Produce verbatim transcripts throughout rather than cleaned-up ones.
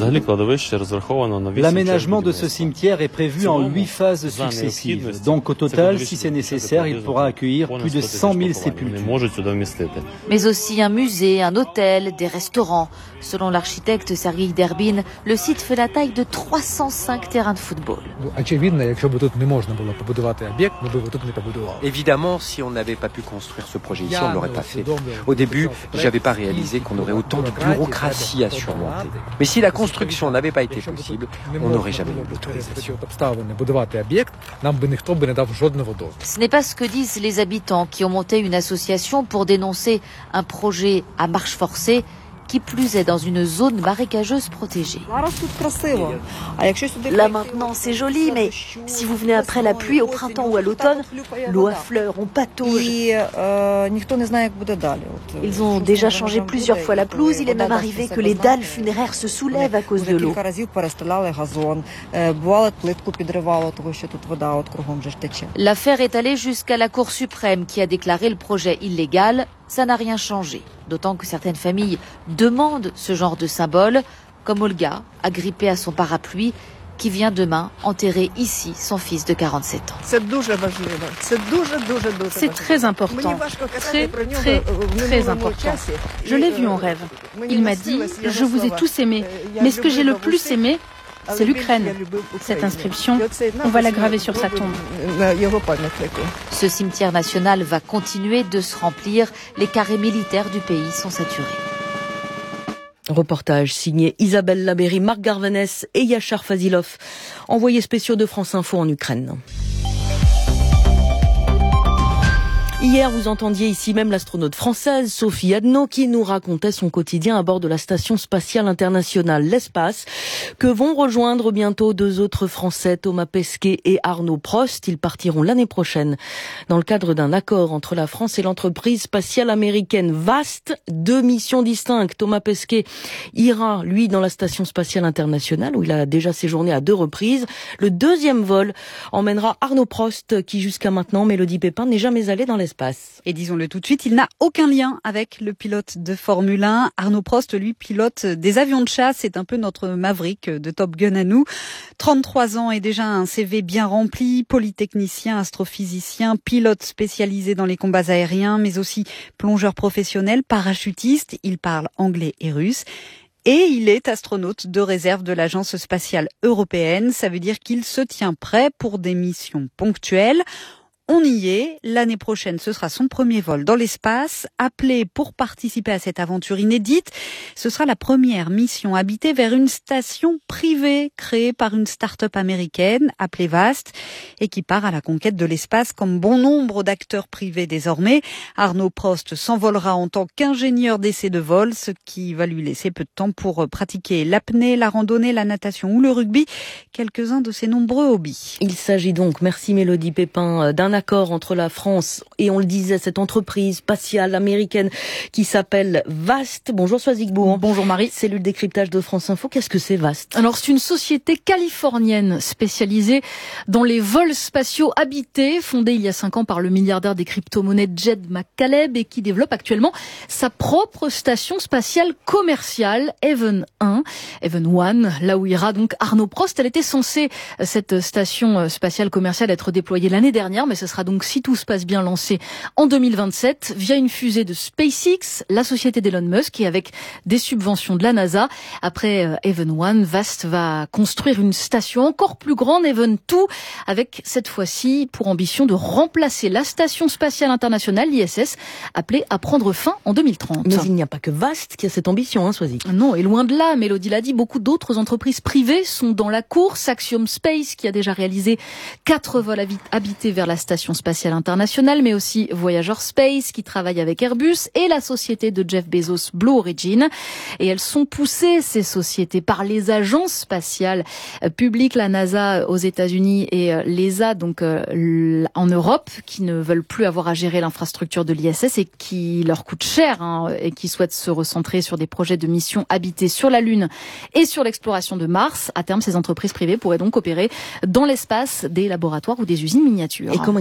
L'aménagement de ce cimetière est prévu en huit phases successives. Donc au total, si c'est nécessaire, il pourra accueillir plus de cent mille sépultures. Mais aussi un musée, un hôtel, des restaurants. Selon l'architecte Sergei Derbin, le site fait la taille de trois cent cinq terrains de football. Évidemment, si on n'avait pas pu construire ce projet ici, on ne l'aurait pas fait. Au début, j'avais pas réalisé qu'on aurait autant de bureaucratie à surmonter. Mais si la construction n'avait pas été possible, on n'aurait jamais eu l'autorisation. Ce n'est pas ce que disent les habitants qui ont monté une association pour dénoncer un projet à marche forcée, qui plus est dans une zone marécageuse protégée. Là maintenant c'est joli, mais si vous venez après la pluie au printemps ou à l'automne, l'eau affleure, on patauge. Ils ont déjà changé plusieurs fois la pelouse, il est même arrivé que les dalles funéraires se soulèvent à cause de l'eau. L'affaire est allée jusqu'à la Cour suprême qui a déclaré le projet illégal. Ça n'a rien changé, d'autant que certaines familles demandent ce genre de symbole, comme Olga, agrippée à son parapluie, qui vient demain enterrer ici son fils de quarante-sept ans. C'est très important, très, très, très important. Je l'ai vu en rêve. Il m'a dit « Je vous ai tous aimés, mais ce que j'ai le plus aimé, c'est l'Ukraine. » Cette inscription, on va la graver sur sa tombe. Ce cimetière national va continuer de se remplir. Les carrés militaires du pays sont saturés. Reportage signé Isabelle Labéry, Marc Garvanès et Yachar Fazilov, envoyés spéciaux de France Info en Ukraine. Hier, vous entendiez ici même l'astronaute française Sophie Adno qui nous racontait son quotidien à bord de la Station spatiale internationale, l'espace, que vont rejoindre bientôt deux autres Français, Thomas Pesquet et Arnaud Prost. Ils partiront l'année prochaine dans le cadre d'un accord entre la France et l'entreprise spatiale américaine Vast. Deux missions distinctes. Thomas Pesquet ira, lui, dans la Station spatiale internationale où il a déjà séjourné à deux reprises. Le deuxième vol emmènera Arnaud Prost qui, jusqu'à maintenant, Mélodie Pépin, n'est jamais allé dans l'espace. Et disons-le tout de suite, il n'a aucun lien avec le pilote de Formule un. Arnaud Prost, lui, pilote des avions de chasse. C'est un peu notre Maverick de Top Gun à nous. trente-trois ans et déjà un C V bien rempli. Polytechnicien, astrophysicien, pilote spécialisé dans les combats aériens, mais aussi plongeur professionnel, parachutiste. Il parle anglais et russe. Et il est astronaute de réserve de l'Agence spatiale européenne. Ça veut dire qu'il se tient prêt pour des missions ponctuelles. On y est. L'année prochaine, ce sera son premier vol dans l'espace. Appelé pour participer à cette aventure inédite, ce sera la première mission habitée vers une station privée créée par une start-up américaine appelée Vast et qui part à la conquête de l'espace comme bon nombre d'acteurs privés désormais. Arnaud Prost s'envolera en tant qu'ingénieur d'essai de vol, ce qui va lui laisser peu de temps pour pratiquer l'apnée, la randonnée, la natation ou le rugby, quelques-uns de ses nombreux hobbies. Il s'agit donc, merci Mélodie Pépin, d'un accord entre la France et, on le disait, cette entreprise spatiale américaine qui s'appelle Vast. Bonjour Soazic Bouhan. Bonjour Marie. Cellule décryptage de France Info. Qu'est-ce que c'est Vast ? Alors c'est une société californienne spécialisée dans les vols spatiaux habités, fondée il y a cinq ans par le milliardaire des crypto-monnaies Jed McCaleb et qui développe actuellement sa propre station spatiale commerciale, Haven un, Haven un, là où ira donc Arnaud Prost. Elle était censée, cette station spatiale commerciale, être déployée l'année dernière, mais ce sera donc, si tout se passe bien, lancé en deux mille vingt-sept via une fusée de SpaceX, la société d'Elon Musk, et avec des subventions de la NASA. Après euh, Haven un, Vast va construire une station encore plus grande, Haven deux, avec cette fois-ci pour ambition de remplacer la station spatiale internationale, l'I S S, appelée à prendre fin en deux mille trente. Mais il n'y a pas que Vast qui a cette ambition, hein, Soazic. Non, et loin de là, Mélodie l'a dit, beaucoup d'autres entreprises privées sont dans la course. Axiom Space, qui a déjà réalisé quatre vols habités vers la station spatiale internationale, mais aussi Voyager Space, qui travaille avec Airbus, et la société de Jeff Bezos, Blue Origin. Et elles sont poussées, ces sociétés, par les agences spatiales publiques, la NASA aux États-Unis et l'E S A, donc en Europe, qui ne veulent plus avoir à gérer l'infrastructure de l'I S S et qui leur coûte cher, hein, et qui souhaitent se recentrer sur des projets de missions habitées sur la Lune et sur l'exploration de Mars. À terme, ces entreprises privées pourraient donc opérer dans l'espace des laboratoires ou des usines miniatures. Et comment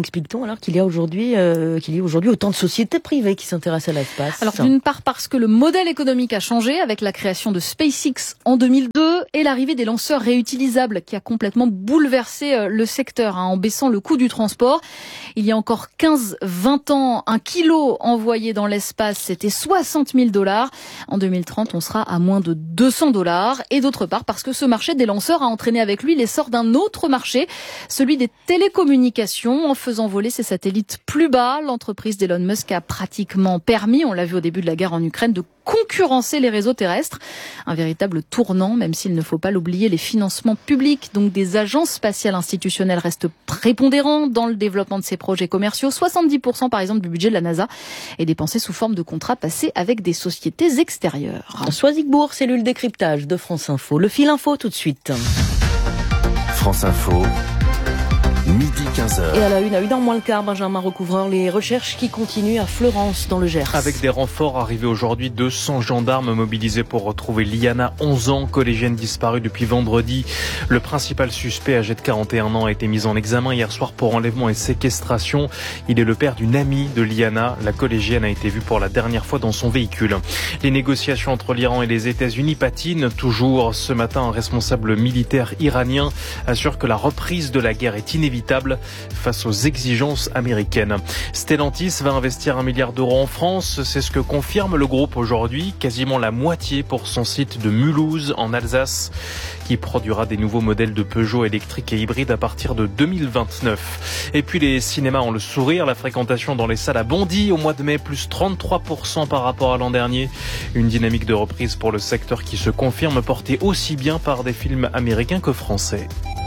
explique-t-on alors qu'il y a aujourd'hui, euh, qu'il y a aujourd'hui autant de sociétés privées qui s'intéressent à l'espace? Alors d'une part parce que le modèle économique a changé avec la création de SpaceX en deux mille deux et l'arrivée des lanceurs réutilisables qui a complètement bouleversé le secteur hein, en baissant le coût du transport. Il y a encore quinze vingt ans, un kilo envoyé dans l'espace, c'était soixante mille dollars. En deux mille trente, on sera à moins de deux cents dollars. Et d'autre part parce que ce marché des lanceurs a entraîné avec lui l'essor d'un autre marché, celui des télécommunications. En faisant voler ses satellites plus bas, l'entreprise d'Elon Musk a pratiquement permis, on l'a vu au début de la guerre en Ukraine, de concurrencer les réseaux terrestres. Un véritable tournant, même s'il ne faut pas l'oublier, les financements publics, donc des agences spatiales institutionnelles, restent prépondérants dans le développement de ces projets commerciaux. soixante-dix pour cent par exemple du budget de la NASA est dépensé sous forme de contrats passés avec des sociétés extérieures. Soisigbourg, cellule décryptage de France Info. Le fil info tout de suite. France Info. Midi quinze heures. Et à la une, à une heure moins le quart, Benjamin Recouvreur, les recherches qui continuent à Fleurance, dans le Gers. Avec des renforts arrivés aujourd'hui, deux cents gendarmes mobilisés pour retrouver Liana, onze ans, collégienne disparue depuis vendredi. Le principal suspect, âgé de quarante et un ans, a été mis en examen hier soir pour enlèvement et séquestration. Il est le père d'une amie de Liana. La collégienne a été vue pour la dernière fois dans son véhicule. Les négociations entre l'Iran et les États-Unis patinent toujours. Ce matin, un responsable militaire iranien assure que la reprise de la guerre est inévitable face aux exigences américaines. Stellantis va investir un milliard d'euros en France. C'est ce que confirme le groupe aujourd'hui. Quasiment la moitié pour son site de Mulhouse en Alsace, qui produira des nouveaux modèles de Peugeot électriques et hybrides à partir de deux mille vingt-neuf. Et puis les cinémas ont le sourire. La fréquentation dans les salles a bondi au mois de mai, plus trente-trois pour cent par rapport à l'an dernier. Une dynamique de reprise pour le secteur qui se confirme, portée aussi bien par des films américains que français.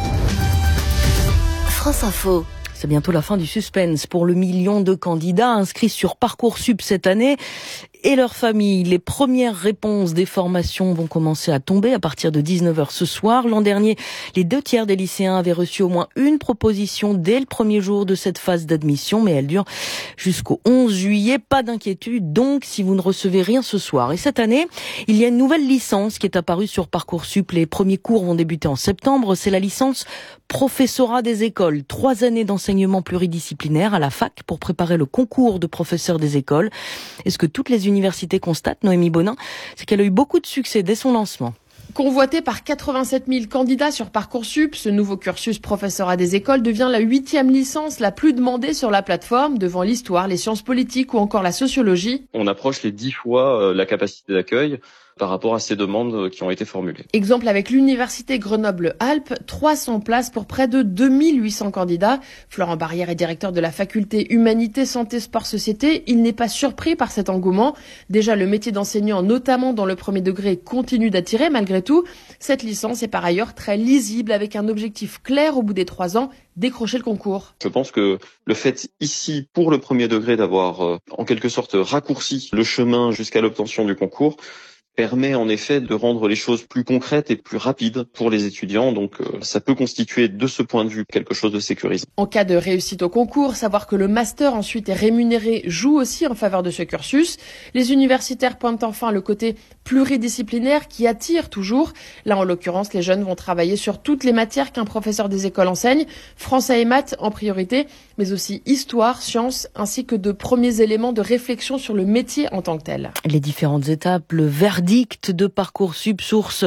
France Info. C'est bientôt la fin du suspense pour le million de candidats inscrits sur Parcoursup cette année et leurs familles. Les premières réponses des formations vont commencer à tomber à partir de dix-neuf heures ce soir. L'an dernier, les deux tiers des lycéens avaient reçu au moins une proposition dès le premier jour de cette phase d'admission, mais elle dure jusqu'au onze juillet. Pas d'inquiétude donc si vous ne recevez rien ce soir. Et cette année, il y a une nouvelle licence qui est apparue sur Parcoursup. Les premiers cours vont débuter en septembre. C'est la licence professorat des écoles. Trois années d'enseignement pluridisciplinaire à la fac pour préparer le concours de professeur des écoles. Et ce que toutes les universités constatent, Noémie Bonin, c'est qu'elle a eu beaucoup de succès dès son lancement. Convoité par quatre-vingt-sept mille candidats sur Parcoursup, ce nouveau cursus professorat des écoles devient la huitième licence la plus demandée sur la plateforme, devant l'histoire, les sciences politiques ou encore la sociologie. On approche les dix fois la capacité d'accueil par rapport à ces demandes qui ont été formulées. Exemple avec l'université Grenoble-Alpes, trois cents places pour près de deux mille huit cents candidats. Florent Barrière est directeur de la faculté Humanité, Santé, Sport, Société. Il n'est pas surpris par cet engouement. Déjà, le métier d'enseignant, notamment dans le premier degré, continue d'attirer malgré tout. Cette licence est par ailleurs très lisible avec un objectif clair au bout des trois ans, décrocher le concours. Je pense que le fait ici, pour le premier degré, d'avoir euh, en quelque sorte raccourci le chemin jusqu'à l'obtention du concours, permet en effet de rendre les choses plus concrètes et plus rapides pour les étudiants. Donc euh, ça peut constituer de ce point de vue quelque chose de sécurisé. En cas de réussite au concours, savoir que le master ensuite est rémunéré joue aussi en faveur de ce cursus. Les universitaires pointent enfin le côté pluridisciplinaire qui attire toujours. Là en l'occurrence, les jeunes vont travailler sur toutes les matières qu'un professeur des écoles enseigne, français et maths en priorité, mais aussi histoire, sciences, ainsi que de premiers éléments de réflexion sur le métier en tant que tel. Les différentes étapes, le verdict de Parcoursup, source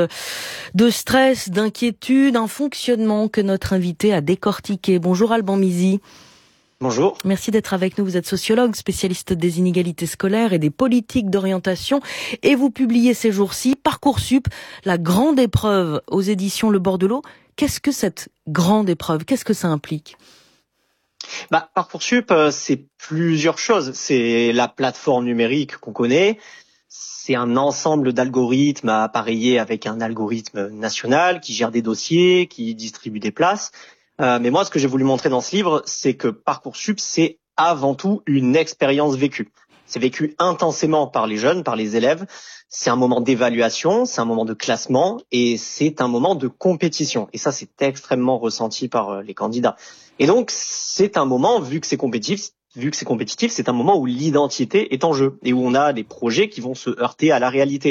de stress, d'inquiétude, un fonctionnement que notre invité a décortiqué. Bonjour Alban Mizy. Bonjour. Merci d'être avec nous. Vous êtes sociologue, spécialiste des inégalités scolaires et des politiques d'orientation. Et vous publiez ces jours-ci Parcoursup, la grande épreuve aux éditions Le Bordelot. Qu'est-ce que cette grande épreuve? Qu'est-ce que ça implique? Bah, Parcoursup, c'est plusieurs choses. C'est la plateforme numérique qu'on connaît. C'est un ensemble d'algorithmes à appareiller avec un algorithme national qui gère des dossiers, qui distribue des places. Euh, mais moi, ce que j'ai voulu montrer dans ce livre, c'est que Parcoursup, c'est avant tout une expérience vécue. C'est vécu intensément par les jeunes, par les élèves. C'est un moment d'évaluation, c'est un moment de classement et c'est un moment de compétition. Et ça, c'est extrêmement ressenti par les candidats. Et donc, c'est un moment, vu que c'est compétitif, vu que c'est compétitif, c'est un moment où l'identité est en jeu et où on a des projets qui vont se heurter à la réalité.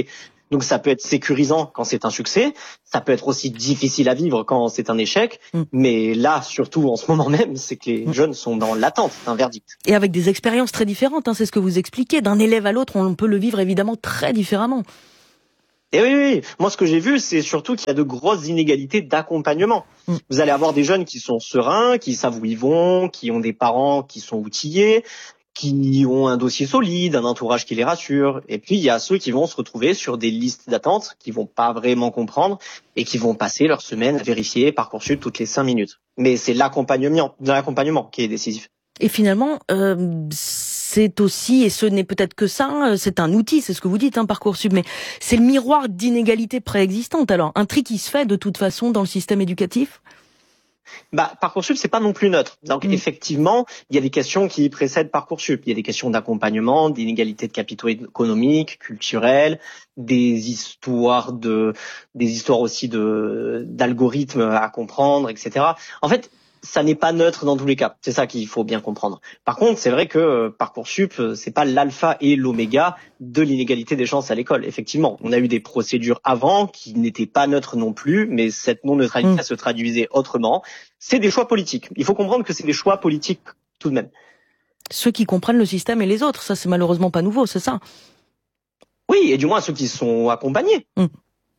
Donc ça peut être sécurisant quand c'est un succès, ça peut être aussi difficile à vivre quand c'est un échec, mmh. mais là, surtout en ce moment même, c'est que les mmh. jeunes sont dans l'attente d'un verdict. Et avec des expériences très différentes, hein, c'est ce que vous expliquez. D'un élève à l'autre, on peut le vivre évidemment très différemment. Et oui, oui, moi ce que j'ai vu, c'est surtout qu'il y a de grosses inégalités d'accompagnement. Mmh. Vous allez avoir des jeunes qui sont sereins, qui savent où ils vont, qui ont des parents qui sont outillés, qui ont un dossier solide, un entourage qui les rassure. Et puis il y a ceux qui vont se retrouver sur des listes d'attente, qui vont pas vraiment comprendre et qui vont passer leur semaine à vérifier Parcoursup toutes les cinq minutes. Mais c'est l'accompagnement, l'accompagnement qui est décisif. Et finalement, euh, c'est aussi, et ce n'est peut-être que ça, c'est un outil, c'est ce que vous dites, hein, Parcoursup, mais c'est le miroir d'inégalités préexistantes. Alors, un tri qui se fait de toute façon dans le système éducatif ? Bah, Parcoursup, c'est pas non plus neutre. Donc, mmh. effectivement, il y a des questions qui précèdent Parcoursup. Il y a des questions d'accompagnement, d'inégalité de capitaux économiques, culturels, des histoires de, des histoires aussi de, d'algorithmes à comprendre, et cetera. En fait, ça n'est pas neutre dans tous les cas. C'est ça qu'il faut bien comprendre. Par contre, c'est vrai que Parcoursup, c'est pas l'alpha et l'oméga de l'inégalité des chances à l'école. Effectivement, on a eu des procédures avant qui n'étaient pas neutres non plus, mais cette non-neutralité mmh. se traduisait autrement. C'est des choix politiques. Il faut comprendre que c'est des choix politiques tout de même. Ceux qui comprennent le système et les autres, ça c'est malheureusement pas nouveau, c'est ça ? Oui, et du moins ceux qui sont accompagnés. Mmh.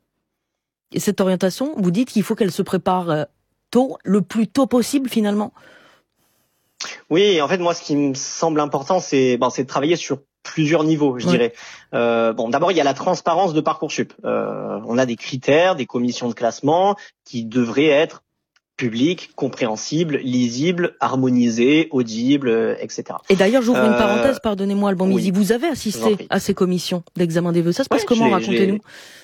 Et cette orientation, vous dites qu'il faut qu'elle se prépare euh, tôt, le plus tôt possible finalement. Oui, en fait, moi, ce qui me semble important, c'est, bon, c'est de travailler sur plusieurs niveaux, je oui. dirais. Euh, bon, d'abord, il y a la transparence de Parcoursup. Euh, on a des critères, des commissions de classement qui devraient être publiques, compréhensibles, lisibles, harmonisés, audibles, et cetera. Et d'ailleurs, j'ouvre euh, une parenthèse, pardonnez-moi, Alban Mizi, oui, vous avez assisté à ces commissions d'examen des vœux. Ça se passe ouais, comment, racontez-nous ?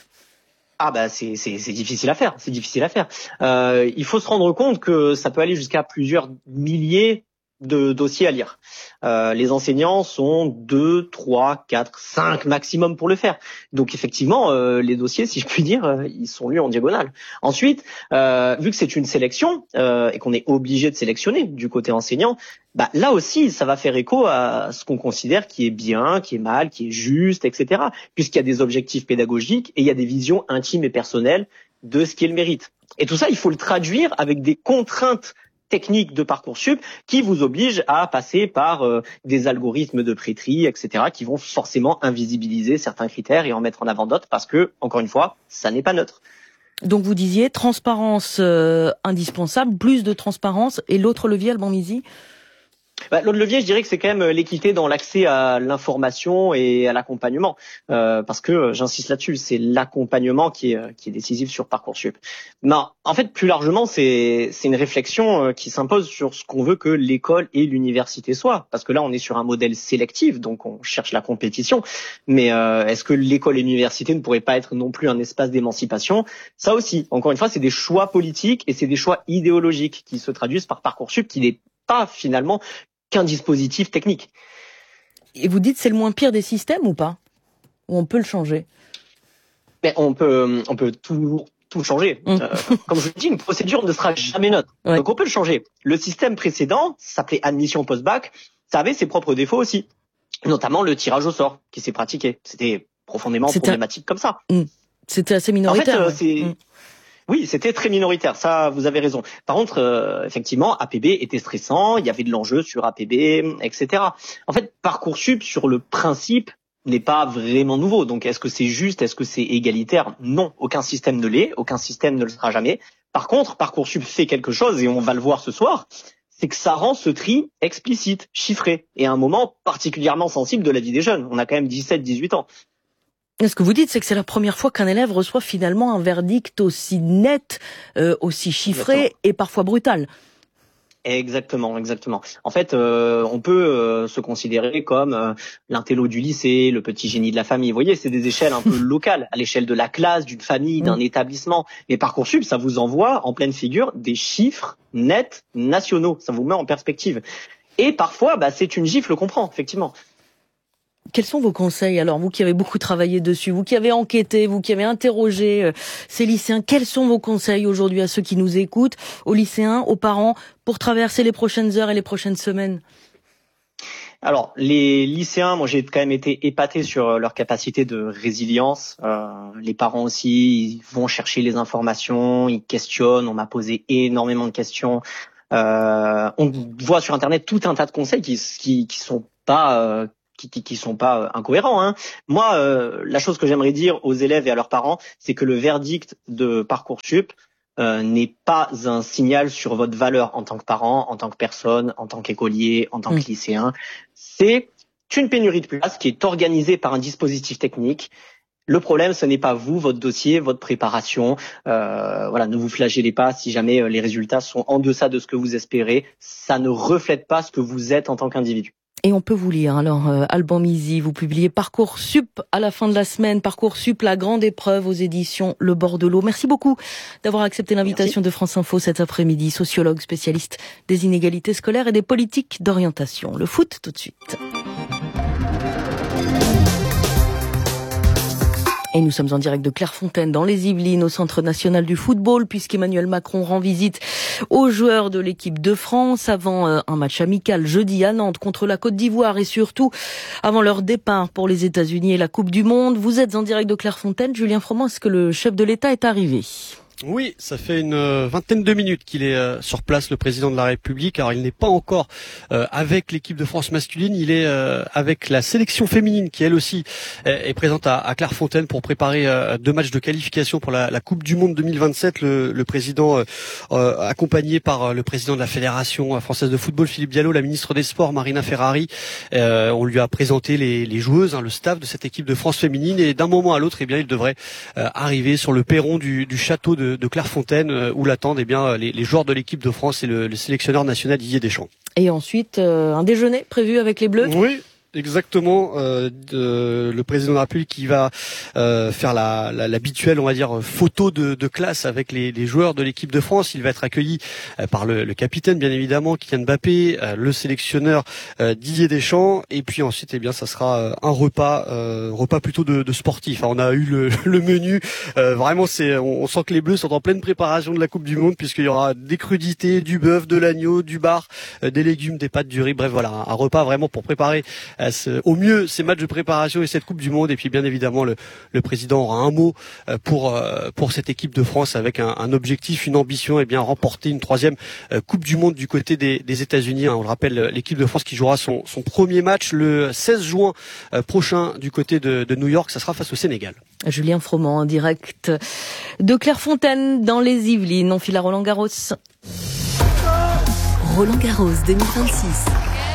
Ah bah c'est c'est c'est difficile à faire, c'est difficile à faire. Euh, il faut se rendre compte que ça peut aller jusqu'à plusieurs milliers de dossiers à lire. Euh, les enseignants sont deux, trois, quatre, cinq maximum pour le faire. Donc effectivement, euh, les dossiers, si je puis dire, euh, ils sont lus en diagonale. Ensuite, euh, vu que c'est une sélection euh, et qu'on est obligé de sélectionner du côté enseignant, bah là aussi, ça va faire écho à ce qu'on considère qui est bien, qui est mal, qui est juste, et cetera. Puisqu'il y a des objectifs pédagogiques et il y a des visions intimes et personnelles de ce qui est le mérite. Et tout ça, il faut le traduire avec des contraintes techniques de Parcoursup qui vous obligent à passer par euh, des algorithmes de pré-tri, et cetera, qui vont forcément invisibiliser certains critères et en mettre en avant d'autres parce que, encore une fois, ça n'est pas neutre. Donc vous disiez transparence euh, indispensable, plus de transparence, et l'autre levier, Alban Mizi ? Bah, l'autre levier, je dirais que c'est quand même l'équité dans l'accès à l'information et à l'accompagnement, euh, parce que j'insiste là-dessus, c'est l'accompagnement qui est qui est décisif sur Parcoursup. Mais en fait, plus largement, c'est c'est une réflexion qui s'impose sur ce qu'on veut que l'école et l'université soient, parce que là, on est sur un modèle sélectif, donc on cherche la compétition. Mais euh, est-ce que l'école et l'université ne pourraient pas être non plus un espace d'émancipation ? Ça aussi, encore une fois, c'est des choix politiques et c'est des choix idéologiques qui se traduisent par Parcoursup, qui n'est pas finalement qu'un dispositif technique. Et vous dites c'est le moins pire des systèmes ou pas ? Ou on peut le changer ? Mais on peut, on peut toujours tout changer. Mmh. Euh, comme je le dis, une procédure ne sera jamais neutre. Ouais. Donc on peut le changer. Le système précédent, ça s'appelait admission post-bac, ça avait ses propres défauts aussi. Notamment le tirage au sort qui s'est pratiqué. C'était profondément C'était... problématique comme ça. Mmh. C'était assez minoritaire. En fait, euh, c'est... Mmh. Oui, c'était très minoritaire, ça vous avez raison. Par contre, euh, effectivement, A P B était stressant, il y avait de l'enjeu sur A P B, et cetera. En fait, Parcoursup, sur le principe, n'est pas vraiment nouveau. Donc, est-ce que c'est juste, est-ce que c'est égalitaire ? Non, aucun système ne l'est, aucun système ne le sera jamais. Par contre, Parcoursup fait quelque chose, et on va le voir ce soir, c'est que ça rend ce tri explicite, chiffré, et à un moment particulièrement sensible de la vie des jeunes. On a quand même dix-sept, dix-huit ans. Ce que vous dites, c'est que c'est la première fois qu'un élève reçoit finalement un verdict aussi net, euh, aussi chiffré Exactement. Et parfois brutal. Exactement, exactement. En fait, euh, on peut euh, se considérer comme euh, l'intello du lycée, le petit génie de la famille. Vous voyez, c'est des échelles un peu locales, à l'échelle de la classe, d'une famille, d'un mmh. établissement. Mais Parcoursup, ça vous envoie en pleine figure des chiffres nets nationaux. Ça vous met en perspective. Et parfois, bah, c'est une gifle qu'on prend, effectivement. Quels sont vos conseils, alors, vous qui avez beaucoup travaillé dessus, vous qui avez enquêté, vous qui avez interrogé euh, ces lycéens, quels sont vos conseils aujourd'hui à ceux qui nous écoutent, aux lycéens, aux parents, pour traverser les prochaines heures et les prochaines semaines ? Alors, les lycéens, moi, j'ai quand même été épaté sur leur capacité de résilience. Euh, les parents aussi, ils vont chercher les informations, ils questionnent. On m'a posé énormément de questions. Euh, on voit sur Internet tout un tas de conseils qui qui, qui sont pas euh, qui, qui, qui sont pas incohérents. Hein. Moi, euh, la chose que j'aimerais dire aux élèves et à leurs parents, c'est que le verdict de Parcoursup Euh, n'est pas un signal sur votre valeur en tant que parent, en tant que personne, en tant qu'écolier, en tant que lycéen. C'est une pénurie de place qui est organisée par un dispositif technique. Le problème, ce n'est pas vous, votre dossier, votre préparation. Euh, voilà, ne vous flagellez pas si jamais les résultats sont en deçà de ce que vous espérez. Ça ne reflète pas ce que vous êtes en tant qu'individu. Et on peut vous lire. Alors, euh, Alban Mizy, vous publiez Parcoursup à la fin de la semaine. Parcoursup, la grande épreuve aux éditions Le Bord de l'eau. Merci beaucoup d'avoir accepté l'invitation Merci. de France Info cet après-midi. Sociologue, spécialiste des inégalités scolaires et des politiques d'orientation. Le foot, tout de suite. Et nous sommes en direct de Clairefontaine, dans les Yvelines, au Centre national du football, puisqu'Emmanuel Macron rend visite aux joueurs de l'équipe de France avant euh, un match amical jeudi à Nantes contre la Côte d'Ivoire et surtout avant leur départ pour les États-Unis et la Coupe du Monde. Vous êtes en direct de Clairefontaine. Julien Froment, est-ce que le chef de l'État est arrivé ? Oui, ça fait une vingtaine de minutes qu'il est euh, sur place, le président de la République. Alors, il n'est pas encore euh, avec l'équipe de France masculine, il est euh, avec la sélection féminine qui, elle aussi, est, est présente à, à Clairefontaine pour préparer euh, deux matchs de qualification pour la, la Coupe du Monde deux mille vingt-sept. Le, le président, euh, euh, accompagné par le président de la Fédération française de football, Philippe Diallo, la ministre des Sports, Marina Ferrari, euh, on lui a présenté les, les joueuses, hein, le staff de cette équipe de France féminine, et d'un moment à l'autre, eh bien, il devrait euh, arriver sur le perron du, du château de de Clairefontaine euh, où l'attendent eh bien les, les joueurs de l'équipe de France et le, le sélectionneur national Didier Deschamps. Et ensuite euh, un déjeuner prévu avec les Bleus. Oui. Exactement, euh, de, le président de la République qui va euh, faire la, la, l'habituelle, on va dire, photo de, de classe avec les, les joueurs de l'équipe de France. Il va être accueilli euh, par le, le capitaine, bien évidemment, Kylian Mbappé, euh, le sélectionneur euh, Didier Deschamps, et puis ensuite, eh bien, ça sera euh, un repas, euh, repas plutôt de, de sportif. Enfin, on a eu le, le menu. Euh, vraiment, c'est, on, on sent que les Bleus sont en pleine préparation de la Coupe du Monde puisqu'il y aura des crudités, du bœuf, de l'agneau, du bar, euh, des légumes, des pâtes, du riz. Bref, voilà, un, un repas vraiment pour préparer au mieux ces matchs de préparation et cette Coupe du Monde. Et puis bien évidemment le, le président aura un mot pour pour cette équipe de France avec un, un objectif, une ambition, et bien remporter une troisième Coupe du Monde du côté des, des États-Unis. On le rappelle, l'équipe de France qui jouera son, son premier match le seize juin prochain du côté de, de New York. Ça sera face au Sénégal. Julien Froment en direct de Clairefontaine dans les Yvelines. On file à Roland Garros. Roland Garros deux mille vingt-six.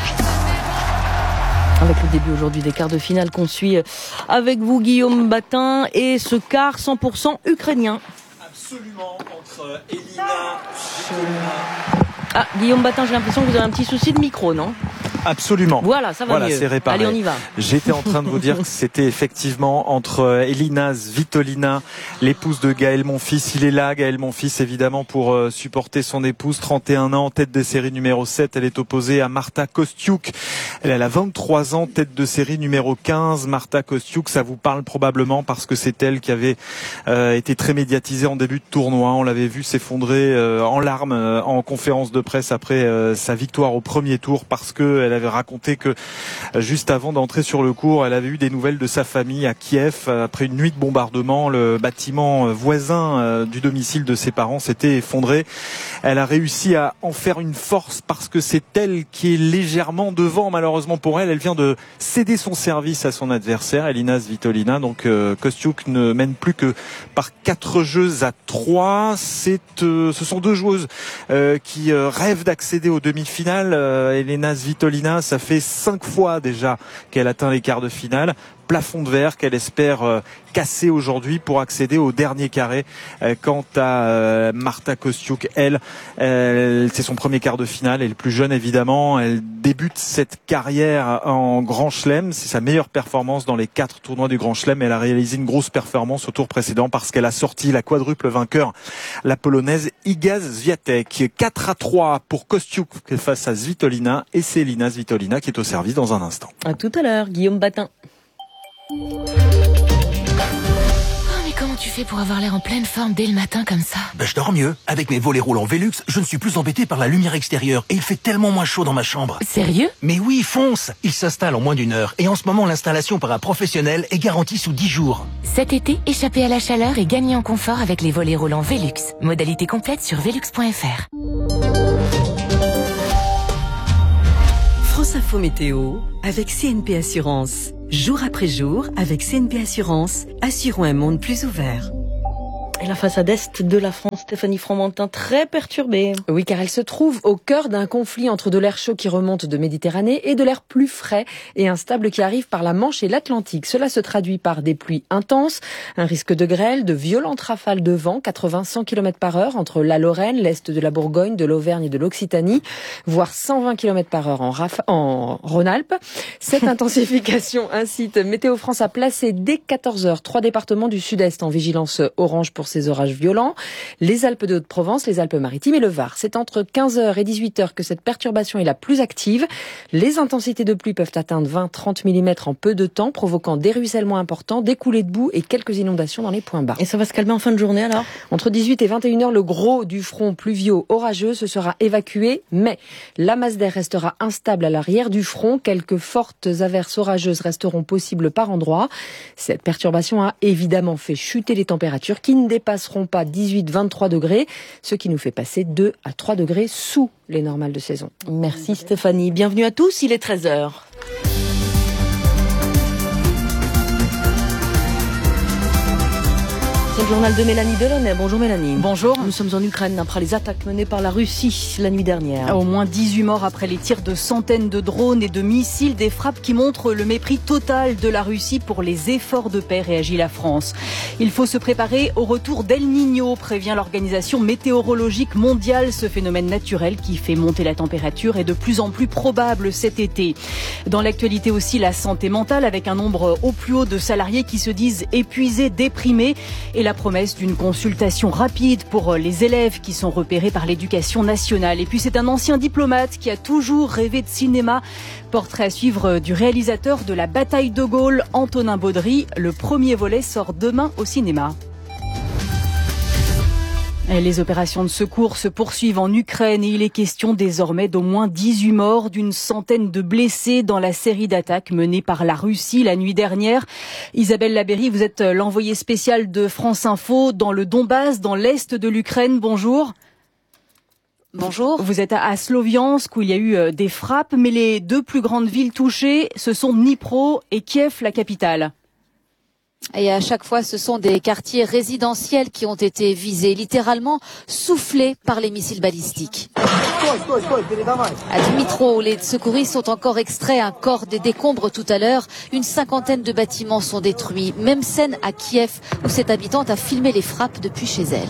Avec le début aujourd'hui des quarts de finale qu'on suit avec vous, Guillaume Batin, et ce quart cent pour cent ukrainien. Absolument, entre Elina... Ah, Guillaume Batin, j'ai l'impression que vous avez un petit souci de micro, non ? Absolument. Voilà, ça va voilà, mieux. C'est réparé. Allez, on y va. J'étais en train de vous dire que c'était effectivement entre Elina Svitolina, l'épouse de Gaël Monfils. Il est là, Gaël Monfils, évidemment, pour euh, supporter son épouse, trente et un ans, tête de série numéro sept. Elle est opposée à Marta Kostiuk. Elle, elle a vingt-trois ans, tête de série numéro quinze. Marta Kostiuk, ça vous parle probablement parce que c'est elle qui avait euh, été très médiatisée en début de tournoi. On l'avait vu s'effondrer euh, en larmes euh, en conférence de presse après euh, sa victoire au premier tour parce que elle avait raconté que euh, juste avant d'entrer sur le court, elle avait eu des nouvelles de sa famille à Kiev. Après une nuit de bombardement, le bâtiment euh, voisin euh, du domicile de ses parents s'était effondré. Elle a réussi à en faire une force parce que c'est elle qui est légèrement devant, malheureusement pour elle. Elle vient de céder son service à son adversaire, Elina Svitolina. Donc euh, Kostiuk ne mène plus que par quatre jeux à trois. C'est, euh, ce sont deux joueuses euh, qui euh, rêvent d'accéder aux demi-finales. Euh, Elina Svitolina, ça fait cinq fois déjà qu'elle atteint les quarts de finale. Plafond de verre qu'elle espère euh, casser aujourd'hui pour accéder au dernier carré. Euh, quant à euh, Marta Kostiuk, elle, elle c'est son premier quart de finale. Elle est plus jeune évidemment. Elle débute cette carrière en Grand Chelem. C'est sa meilleure performance dans les quatre tournois du Grand Chelem. Elle a réalisé une grosse performance au tour précédent parce qu'elle a sorti la quadruple vainqueur, la polonaise Iga Swiatek. quatre à trois pour Kostiuk face à Svitolina, et c'est Elina Svitolina qui est au service dans un instant. À tout à l'heure, Guillaume Batin. Oh, mais comment tu fais pour avoir l'air en pleine forme dès le matin comme ça? Ben, je dors mieux. Avec mes volets roulants Velux, je ne suis plus embêté par la lumière extérieure et il fait tellement moins chaud dans ma chambre. Sérieux? Mais oui, fonce! Il s'installe en moins d'une heure et en ce moment, l'installation par un professionnel est garantie sous dix jours. Cet été, échappez à la chaleur et gagnez en confort avec les volets roulants Velux. Modalité complète sur velux point f r. France Info Météo avec C N P Assurance. Jour après jour, avec C N P Assurance, assurons un monde plus ouvert. Et la façade est de la France, Stéphanie Fromentin, très perturbée. Oui, car elle se trouve au cœur d'un conflit entre de l'air chaud qui remonte de Méditerranée et de l'air plus frais et instable qui arrive par la Manche et l'Atlantique. Cela se traduit par des pluies intenses, un risque de grêle, de violentes rafales de vent, quatre-vingts à cent kilomètres par heure entre la Lorraine, l'est de la Bourgogne, de l'Auvergne et de l'Occitanie, voire cent vingt kilomètres par heure en, Raf- en Rhône-Alpes. Cette intensification incite Météo France à placer dès quatorze heures trois départements du sud-est en vigilance orange pour ces orages violents, les Alpes de Haute-Provence, les Alpes-Maritimes et le Var. C'est entre quinze heures et dix-huit heures que cette perturbation est la plus active. Les intensités de pluie peuvent atteindre vingt à trente millimètres en peu de temps, provoquant des ruissellements importants, des coulées de boue et quelques inondations dans les points bas. Et ça va se calmer en fin de journée alors? Entre dix-huit et vingt et une heures, le gros du front pluvio-orageux se sera évacué, mais la masse d'air restera instable à l'arrière du front. Quelques fortes averses orageuses resteront possibles par endroits. Cette perturbation a évidemment fait chuter les températures qui ne dépasseront pas dix-huit à vingt-trois degrés, ce qui nous fait passer deux à trois degrés sous les normales de saison. Merci Stéphanie. Bienvenue à tous, il est treize heures. C'est le journal de Mélanie Delaunay. Bonjour Mélanie. Bonjour. Nous sommes en Ukraine après les attaques menées par la Russie la nuit dernière. Au moins dix-huit morts après les tirs de centaines de drones et de missiles, des frappes qui montrent le mépris total de la Russie pour les efforts de paix, réagit la France. Il faut se préparer au retour d'El Niño, prévient l'Organisation météorologique mondiale. Ce phénomène naturel qui fait monter la température est de plus en plus probable cet été. Dans l'actualité aussi, la santé mentale avec un nombre au plus haut de salariés qui se disent épuisés, déprimés et la promesse d'une consultation rapide pour les élèves qui sont repérés par l'éducation nationale. Et puis c'est un ancien diplomate qui a toujours rêvé de cinéma. Portrait à suivre du réalisateur de La Bataille de Gaulle, Antonin Baudry. Le premier volet sort demain au cinéma. Les opérations de secours se poursuivent en Ukraine et il est question désormais d'au moins dix-huit morts, d'une centaine de blessés dans la série d'attaques menées par la Russie la nuit dernière. Isabelle Labéry, vous êtes l'envoyée spéciale de France Info dans le Donbass, dans l'est de l'Ukraine. Bonjour. Bonjour. Vous êtes à Sloviansk où il y a eu des frappes, mais les deux plus grandes villes touchées, ce sont Dnipro et Kiev, la capitale. Et à chaque fois, ce sont des quartiers résidentiels qui ont été visés, littéralement soufflés par les missiles balistiques. À Dnipro, où les secouristes ont encore extrait un corps des décombres tout à l'heure, une cinquantaine de bâtiments sont détruits. Même scène à Kiev, où cette habitante a filmé les frappes depuis chez elle.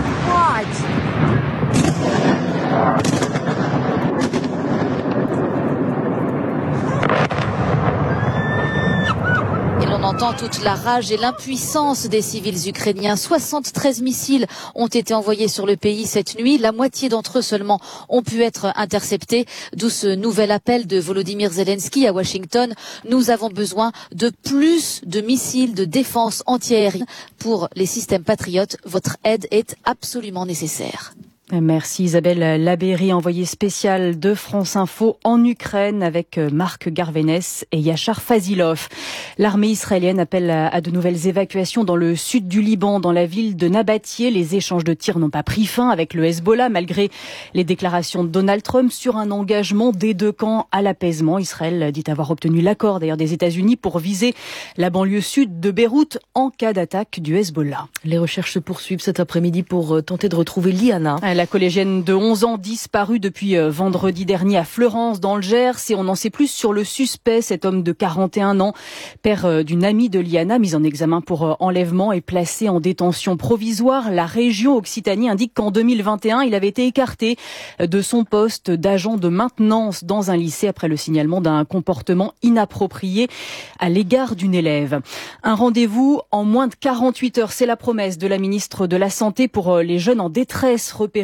On entend toute la rage et l'impuissance des civils ukrainiens. soixante-treize missiles ont été envoyés sur le pays cette nuit. La moitié d'entre eux seulement ont pu être interceptés. D'où ce nouvel appel de Volodymyr Zelensky à Washington. Nous avons besoin de plus de missiles de défense antiaérienne pour les systèmes patriotes. Votre aide est absolument nécessaire. Merci Isabelle Labéry, envoyée spéciale de France Info en Ukraine avec Marc Garvenès et Yachar Fazilov. L'armée israélienne appelle à de nouvelles évacuations dans le sud du Liban, dans la ville de Nabatieh. Les échanges de tirs n'ont pas pris fin avec le Hezbollah malgré les déclarations de Donald Trump sur un engagement des deux camps à l'apaisement. Israël dit avoir obtenu l'accord d'ailleurs des États-Unis pour viser la banlieue sud de Beyrouth en cas d'attaque du Hezbollah. Les recherches se poursuivent cet après-midi pour tenter de retrouver Liana. La collégienne de onze ans disparue depuis vendredi dernier à Fleurance dans le Gers et on en sait plus sur le suspect, cet homme de quarante et un ans, père d'une amie de Liana, mise en examen pour enlèvement et placé en détention provisoire. La région Occitanie indique qu'en deux mille vingt et un, il avait été écarté de son poste d'agent de maintenance dans un lycée après le signalement d'un comportement inapproprié à l'égard d'une élève. Un rendez-vous en moins de quarante-huit heures, c'est la promesse de la ministre de la Santé pour les jeunes en détresse repérés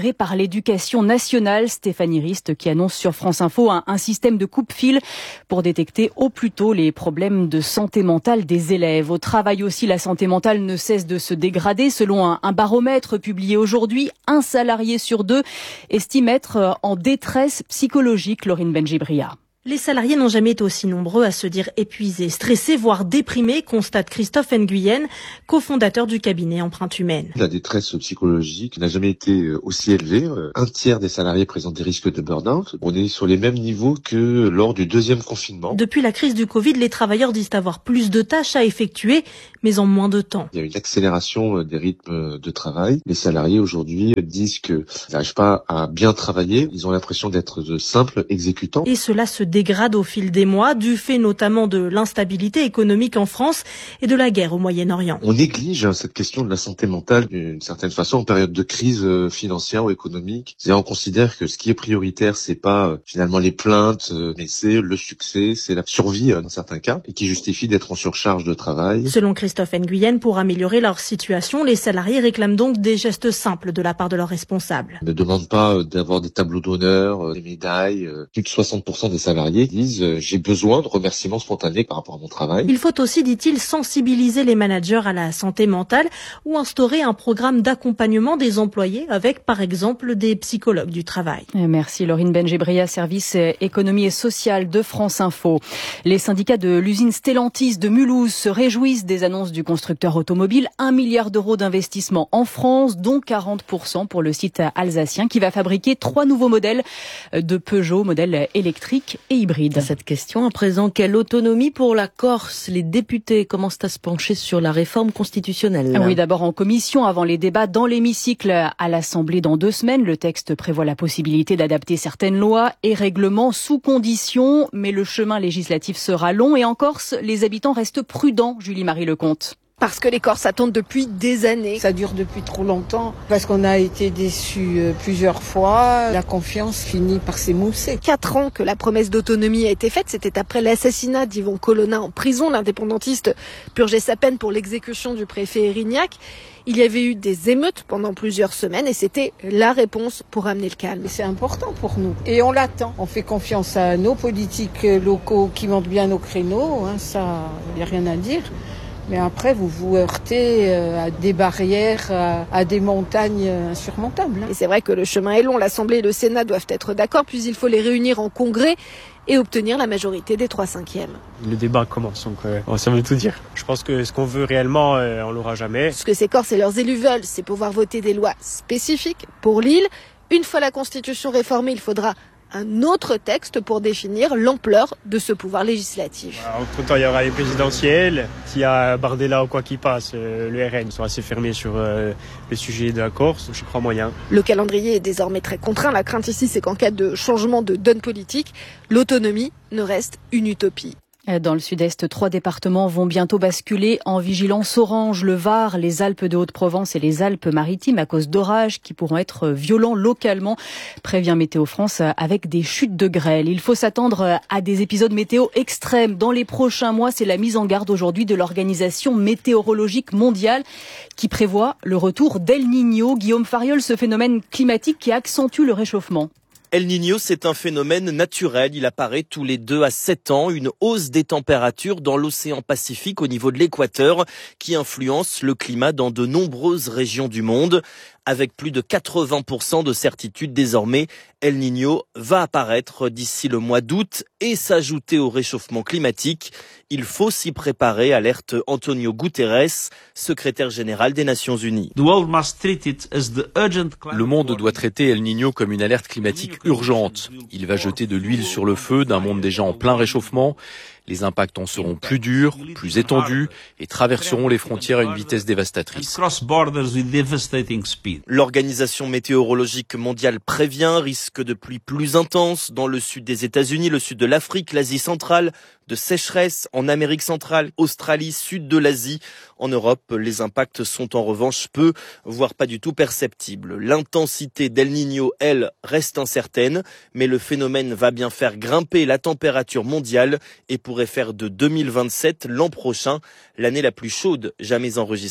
géré par l'éducation nationale. Stéphanie Rist qui annonce sur France Info un, un système de coupe-fil pour détecter au plus tôt les problèmes de santé mentale des élèves. Au travail aussi, la santé mentale ne cesse de se dégrader. Selon un, un baromètre publié aujourd'hui, un salarié sur deux estime être en détresse psychologique. Laurine Benjibria. Les salariés n'ont jamais été aussi nombreux à se dire épuisés, stressés, voire déprimés, constate Christophe Nguyen, cofondateur du cabinet Empreinte Humaine. La détresse psychologique n'a jamais été aussi élevée. Un tiers des salariés présentent des risques de burn-out. On est sur les mêmes niveaux que lors du deuxième confinement. Depuis la crise du Covid, les travailleurs disent avoir plus de tâches à effectuer, mais en moins de temps. Il y a une accélération des rythmes de travail. Les salariés aujourd'hui disent qu'ils n'arrivent pas à bien travailler. Ils ont l'impression d'être de simples exécutants. Et cela se dégrade au fil des mois, du fait notamment de l'instabilité économique en France et de la guerre au Moyen-Orient. On néglige cette question de la santé mentale d'une certaine façon en période de crise financière ou économique. Et on considère que ce qui est prioritaire, c'est pas finalement les plaintes, mais c'est le succès, c'est la survie dans certains cas, et qui justifie d'être en surcharge de travail. Selon Christophe Nguyen, pour améliorer leur situation, les salariés réclament donc des gestes simples de la part de leurs responsables. Ne demande pas d'avoir des tableaux d'honneur, des médailles. Plus de soixante pour cent des salariés disent euh, j'ai besoin de remerciements spontanés par rapport à mon travail. Il faut aussi, dit-il, sensibiliser les managers à la santé mentale ou instaurer un programme d'accompagnement des employés avec, par exemple, des psychologues du travail. Merci Laurine Benjibria, service économie et sociale de France Info. Les syndicats de l'usine Stellantis de Mulhouse se réjouissent des annonces du constructeur automobile. Un milliard d'euros d'investissement en France, dont quarante pour cent pour le site alsacien qui va fabriquer trois nouveaux modèles de Peugeot, modèles électriques et hybride. Cette question à présent, quelle autonomie pour la Corse? Les députés commencent à se pencher sur la réforme constitutionnelle. Oui, d'abord en commission, avant les débats dans l'hémicycle à l'Assemblée dans deux semaines. Le texte prévoit la possibilité d'adapter certaines lois et règlements sous condition, mais le chemin législatif sera long et en Corse, les habitants restent prudents, Julie-Marie Lecomte. Parce que les Corses attendent depuis des années. Ça dure depuis trop longtemps, parce qu'on a été déçus plusieurs fois. La confiance finit par s'émousser. Quatre ans que la promesse d'autonomie a été faite, c'était après l'assassinat d'Yvon Colonna en prison. L'indépendantiste purgeait sa peine pour l'exécution du préfet Erignac. Il y avait eu des émeutes pendant plusieurs semaines et c'était la réponse pour amener le calme. C'est important pour nous et on l'attend. On fait confiance à nos politiques locaux qui montent bien nos créneaux, hein, ça, il n'y a rien à dire. Mais après, vous vous heurtez à des barrières, à des montagnes insurmontables. Et c'est vrai que le chemin est long. L'Assemblée et le Sénat doivent être d'accord, puis il faut les réunir en congrès et obtenir la majorité des trois cinquièmes. Le débat commence, donc euh, ça veut tout dire. Je pense que ce qu'on veut réellement, euh, on l'aura jamais. Ce que ces Corses et leurs élus veulent, c'est pouvoir voter des lois spécifiques pour l'île. Une fois la Constitution réformée, il faudra un autre texte pour définir l'ampleur de ce pouvoir législatif. Entre-temps, il y aura les présidentielles. S'il y a Bardella ou quoi qu'il passe, euh, le R N sera assez fermé sur euh, le sujet de la Corse. Je crois moyen. Le calendrier est désormais très contraint. La crainte ici, c'est qu'en cas de changement de donne politique, l'autonomie ne reste une utopie. Dans le sud-est, trois départements vont bientôt basculer en vigilance orange. Le Var, les Alpes de Haute-Provence et les Alpes-Maritimes à cause d'orages qui pourront être violents localement, prévient Météo France, avec des chutes de grêle. Il faut s'attendre à des épisodes météo extrêmes dans les prochains mois. C'est la mise en garde aujourd'hui de l'Organisation météorologique mondiale qui prévoit le retour d'El Niño. Guillaume Fariol, ce phénomène climatique qui accentue le réchauffement. El Niño, c'est un phénomène naturel. Il apparaît tous les deux à sept ans. Une hausse des températures dans l'océan Pacifique au niveau de l'équateur qui influence le climat dans de nombreuses régions du monde. Avec plus de quatre-vingts pour cent de certitude désormais, El Niño va apparaître d'ici le mois d'août et s'ajouter au réchauffement climatique. Il faut s'y préparer, alerte Antonio Guterres, secrétaire général des Nations Unies. Le monde doit traiter El Niño comme une alerte climatique urgente. Il va jeter de l'huile sur le feu d'un monde déjà en plein réchauffement. Les impacts en seront plus durs, plus étendus et traverseront les frontières à une vitesse dévastatrice. L'Organisation météorologique mondiale prévient risque de pluies plus intenses dans le sud des États-Unis, le sud de l'Afrique, l'Asie centrale, de sécheresse en Amérique centrale, Australie, sud de l'Asie. En Europe, les impacts sont en revanche peu, voire pas du tout perceptibles. L'intensité d'El Niño, elle, reste incertaine, mais le phénomène va bien faire grimper la température mondiale et pourrait faire de deux mille vingt-sept, l'an prochain, l'année la plus chaude jamais enregistrée.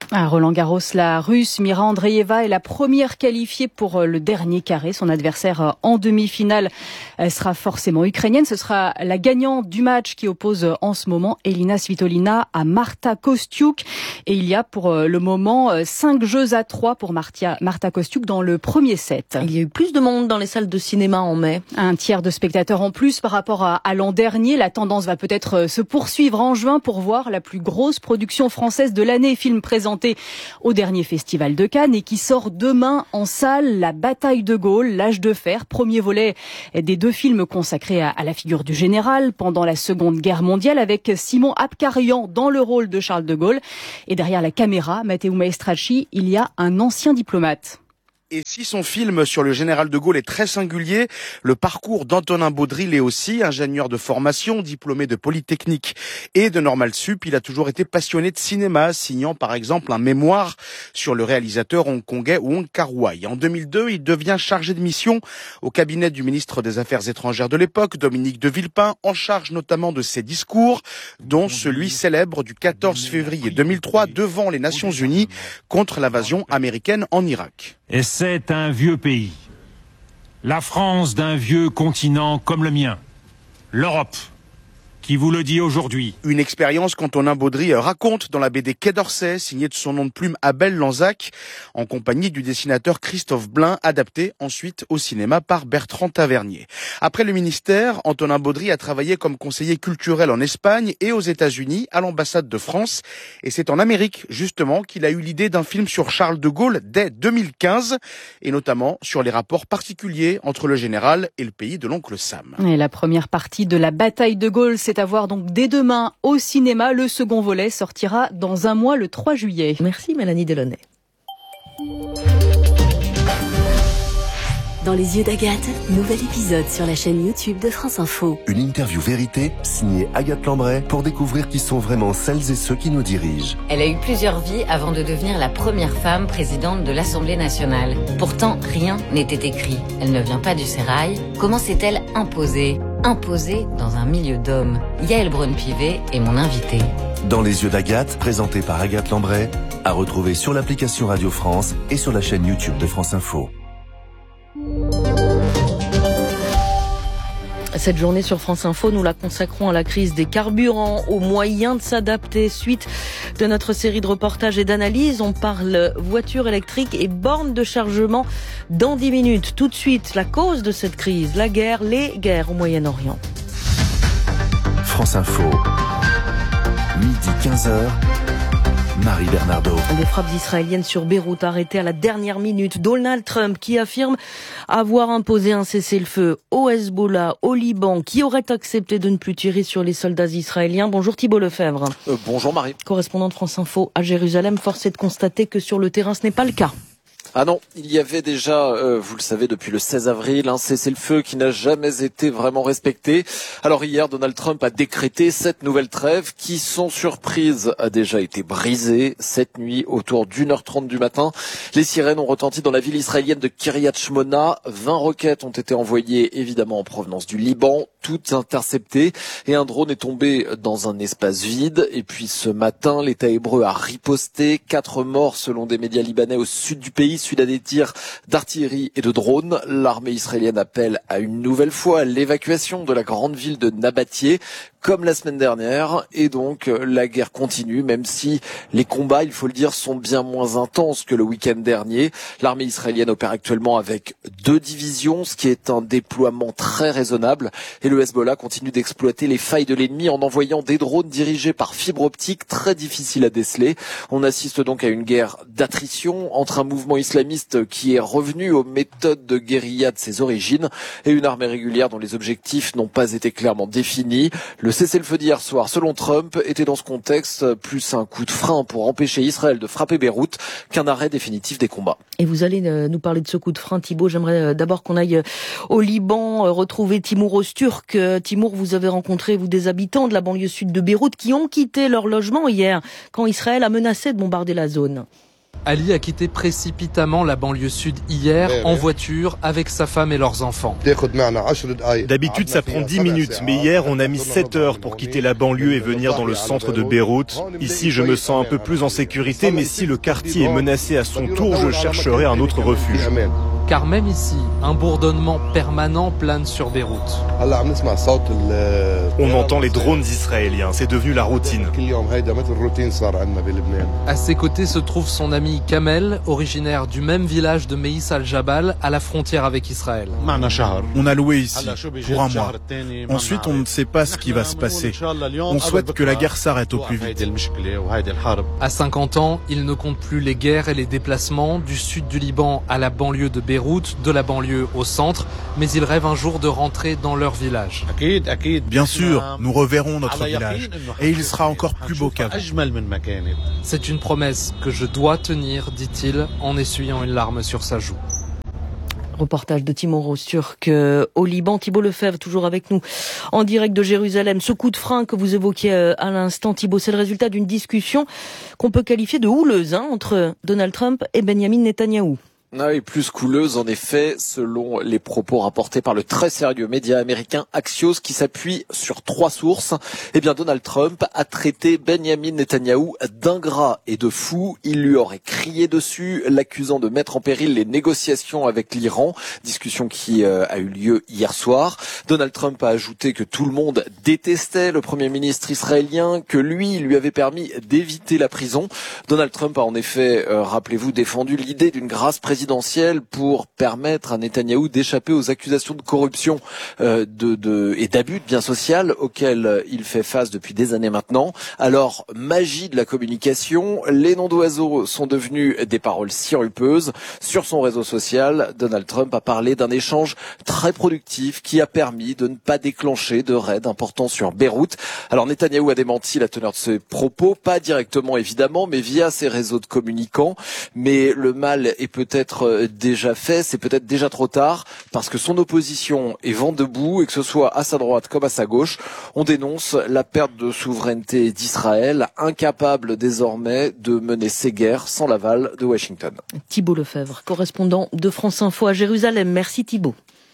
À Roland-Garros, la Russe Mira Andreeva est la première qualifiée pour le dernier carré. Son adversaire en demi-finale sera forcément ukrainienne. Ce sera la gagnante du match qui oppose en ce moment Elina Svitolina à Marta Kostyuk. Et il y a pour le moment cinq jeux à trois pour Marta, Marta Kostyuk dans le premier set. Il y a eu plus de monde dans les salles de cinéma en mai. Un tiers de spectateurs en plus par rapport à, à l'an dernier. La tendance va peut-être se poursuivre en juin pour voir la plus grosse production française de l'année. Film présenté au dernier festival de Cannes et qui sort demain en salle, La Bataille de Gaulle, l'âge de fer, premier volet des deux films consacrés à, à la figure du général pendant la Seconde Guerre mondiale, avec Simon Abkarian dans le rôle de Charles de Gaulle. Et derrière la caméra, Matteo Maestracci, il y a un ancien diplomate. Et si son film sur le général de Gaulle est très singulier, le parcours d'Antonin Baudry l'est aussi, ingénieur de formation, diplômé de Polytechnique et de Normal Sup. Il a toujours été passionné de cinéma, signant par exemple un mémoire sur le réalisateur hongkongais Wong Kar-wai. En deux mille deux, il devient chargé de mission au cabinet du ministre des Affaires étrangères de l'époque, Dominique de Villepin, en charge notamment de ses discours, dont celui célèbre du quatorze février deux mille trois devant les Nations Unies contre l'invasion américaine en Irak. Et c'est un vieux pays. La France d'un vieux continent comme le mien. L'Europe, qui vous le dit aujourd'hui. Une expérience qu'Antonin Baudry raconte dans la B D Quai d'Orsay, signée de son nom de plume Abel Lanzac, en compagnie du dessinateur Christophe Blain, adapté ensuite au cinéma par Bertrand Tavernier. Après le ministère, Antonin Baudry a travaillé comme conseiller culturel en Espagne et aux États-Unis, à l'ambassade de France. Et c'est en Amérique, justement, qu'il a eu l'idée d'un film sur Charles de Gaulle dès deux mille quinze, et notamment sur les rapports particuliers entre le général et le pays de l'oncle Sam. Et la première partie de La Bataille de Gaulle, c'est à voir donc dès demain au cinéma. Le second volet sortira dans un mois, le trois juillet. Merci Mélanie Delaunay. Dans les yeux d'Agathe, nouvel épisode sur la chaîne YouTube de France Info. Une interview vérité signée Agathe Lambray pour découvrir qui sont vraiment celles et ceux qui nous dirigent. Elle a eu plusieurs vies avant de devenir la première femme présidente de l'Assemblée nationale. Pourtant, rien n'était écrit. Elle ne vient pas du sérail. Comment s'est-elle imposée Imposée dans un milieu d'hommes. Yael Braun-Pivet est mon invitée. Dans les yeux d'Agathe, présenté par Agathe Lambray, à retrouver sur l'application Radio France et sur la chaîne YouTube de France Info. Cette journée sur France Info, nous la consacrons à la crise des carburants, aux moyens de s'adapter. Suite de notre série de reportages et d'analyses, on parle voitures électriques et bornes de chargement dans dix minutes. Tout de suite, la cause de cette crise, la guerre, les guerres au Moyen-Orient. France Info, midi quinze heures. Marie Bernardo. Des frappes israéliennes sur Beyrouth arrêtées à la dernière minute. Donald Trump qui affirme avoir imposé un cessez-le-feu au Hezbollah, au Liban, qui aurait accepté de ne plus tirer sur les soldats israéliens. Bonjour Thibault Lefebvre. Euh, bonjour Marie. Correspondant de France Info à Jérusalem, force est de constater que sur le terrain ce n'est pas le cas. Ah non, il y avait déjà, euh, vous le savez, depuis le seize avril, un cessez-le-feu qui n'a jamais été vraiment respecté. Alors hier, Donald Trump a décrété cette nouvelle trêve qui, sans surprise, a déjà été brisée cette nuit autour d'une heure trente du matin. Les sirènes ont retenti dans la ville israélienne de Kiryat Shmona. vingt roquettes ont été envoyées, évidemment en provenance du Liban, toutes interceptées. Et un drone est tombé dans un espace vide. Et puis ce matin, l'État hébreu a riposté. Quatre morts selon des médias libanais au sud du pays, suite à des tirs d'artillerie et de drones. L'armée israélienne appelle à une nouvelle fois l'évacuation de la grande ville de Nabattié, comme la semaine dernière, et donc la guerre continue, même si les combats, il faut le dire, sont bien moins intenses que le week-end dernier. L'armée israélienne opère actuellement avec deux divisions, ce qui est un déploiement très raisonnable, et le Hezbollah continue d'exploiter les failles de l'ennemi en envoyant des drones dirigés par fibre optique, très difficiles à déceler. On assiste donc à une guerre d'attrition entre un mouvement islamiste qui est revenu aux méthodes de guérilla de ses origines et une armée régulière dont les objectifs n'ont pas été clairement définis. Le cessez-le-feu d'hier soir, selon Trump, était dans ce contexte plus un coup de frein pour empêcher Israël de frapper Beyrouth qu'un arrêt définitif des combats. Et vous allez nous parler de ce coup de frein, Thibault. J'aimerais d'abord qu'on aille au Liban retrouver Timur Öztürk. Timur, vous avez rencontré, vous, des habitants de la banlieue sud de Beyrouth qui ont quitté leur logement hier quand Israël a menacé de bombarder la zone. Ali a quitté précipitamment la banlieue sud hier en voiture avec sa femme et leurs enfants. D'habitude, ça prend dix minutes, mais hier, on a mis sept heures pour quitter la banlieue et venir dans le centre de Beyrouth. Ici, je me sens un peu plus en sécurité, mais si le quartier est menacé à son tour, je chercherai un autre refuge. Car même ici, un bourdonnement permanent plane sur Beyrouth. On entend les drones israéliens, c'est devenu la routine. À ses côtés se trouve son ami Kamel, originaire du même village de Meïs al-Jabal, à la frontière avec Israël. On a loué ici pour un mois. Ensuite, on ne sait pas ce qui va se passer. On souhaite que la guerre s'arrête au plus vite. À cinquante ans, il ne compte plus les guerres et les déplacements du sud du Liban à la banlieue de Beyrouth, de la banlieue au centre, mais il rêve un jour de rentrer dans leur village. Bien sûr, nous reverrons notre village et il sera encore plus beau qu'avant. C'est une promesse que je dois tenir, dit-il, en essuyant une larme sur sa joue. Reportage de Timor Turc au Liban. Thibault Lefebvre, toujours avec nous, en direct de Jérusalem. Ce coup de frein que vous évoquiez à l'instant, Thibault, c'est le résultat d'une discussion qu'on peut qualifier de houleuse hein, entre Donald Trump et Benjamin Netanyahou. Ah oui, plus couleuse en effet, selon les propos rapportés par le très sérieux média américain Axios qui s'appuie sur trois sources. Eh bien, Donald Trump a traité Benjamin Netanyahou d'ingrat et de fou. Il lui aurait crié dessus, l'accusant de mettre en péril les négociations avec l'Iran, discussion qui euh, a eu lieu hier soir. Donald Trump a ajouté que tout le monde détestait le Premier ministre israélien, que lui lui avait permis d'éviter la prison. Donald Trump a en effet, euh, rappelez-vous, défendu l'idée d'une grâce présidentielle pour permettre à Netanyahou d'échapper aux accusations de corruption euh, de, de, et d'abus de biens sociaux auxquels il fait face depuis des années maintenant. Alors, magie de la communication, les noms d'oiseaux sont devenus des paroles sirupeuses. Sur son réseau social, Donald Trump a parlé d'un échange très productif qui a permis de ne pas déclencher de raid important sur Beyrouth. Alors, Netanyahou a démenti la teneur de ses propos, pas directement évidemment, mais via ses réseaux de communicants. Mais le mal est peut-être déjà fait, c'est peut-être déjà trop tard, parce que son opposition est vent debout, et que ce soit à sa droite comme à sa gauche, on dénonce la perte de souveraineté d'Israël, incapable désormais de mener ses guerres sans l'aval de Washington. Thibault Lefebvre, correspondant de France Info à Jérusalem. Merci Thibault.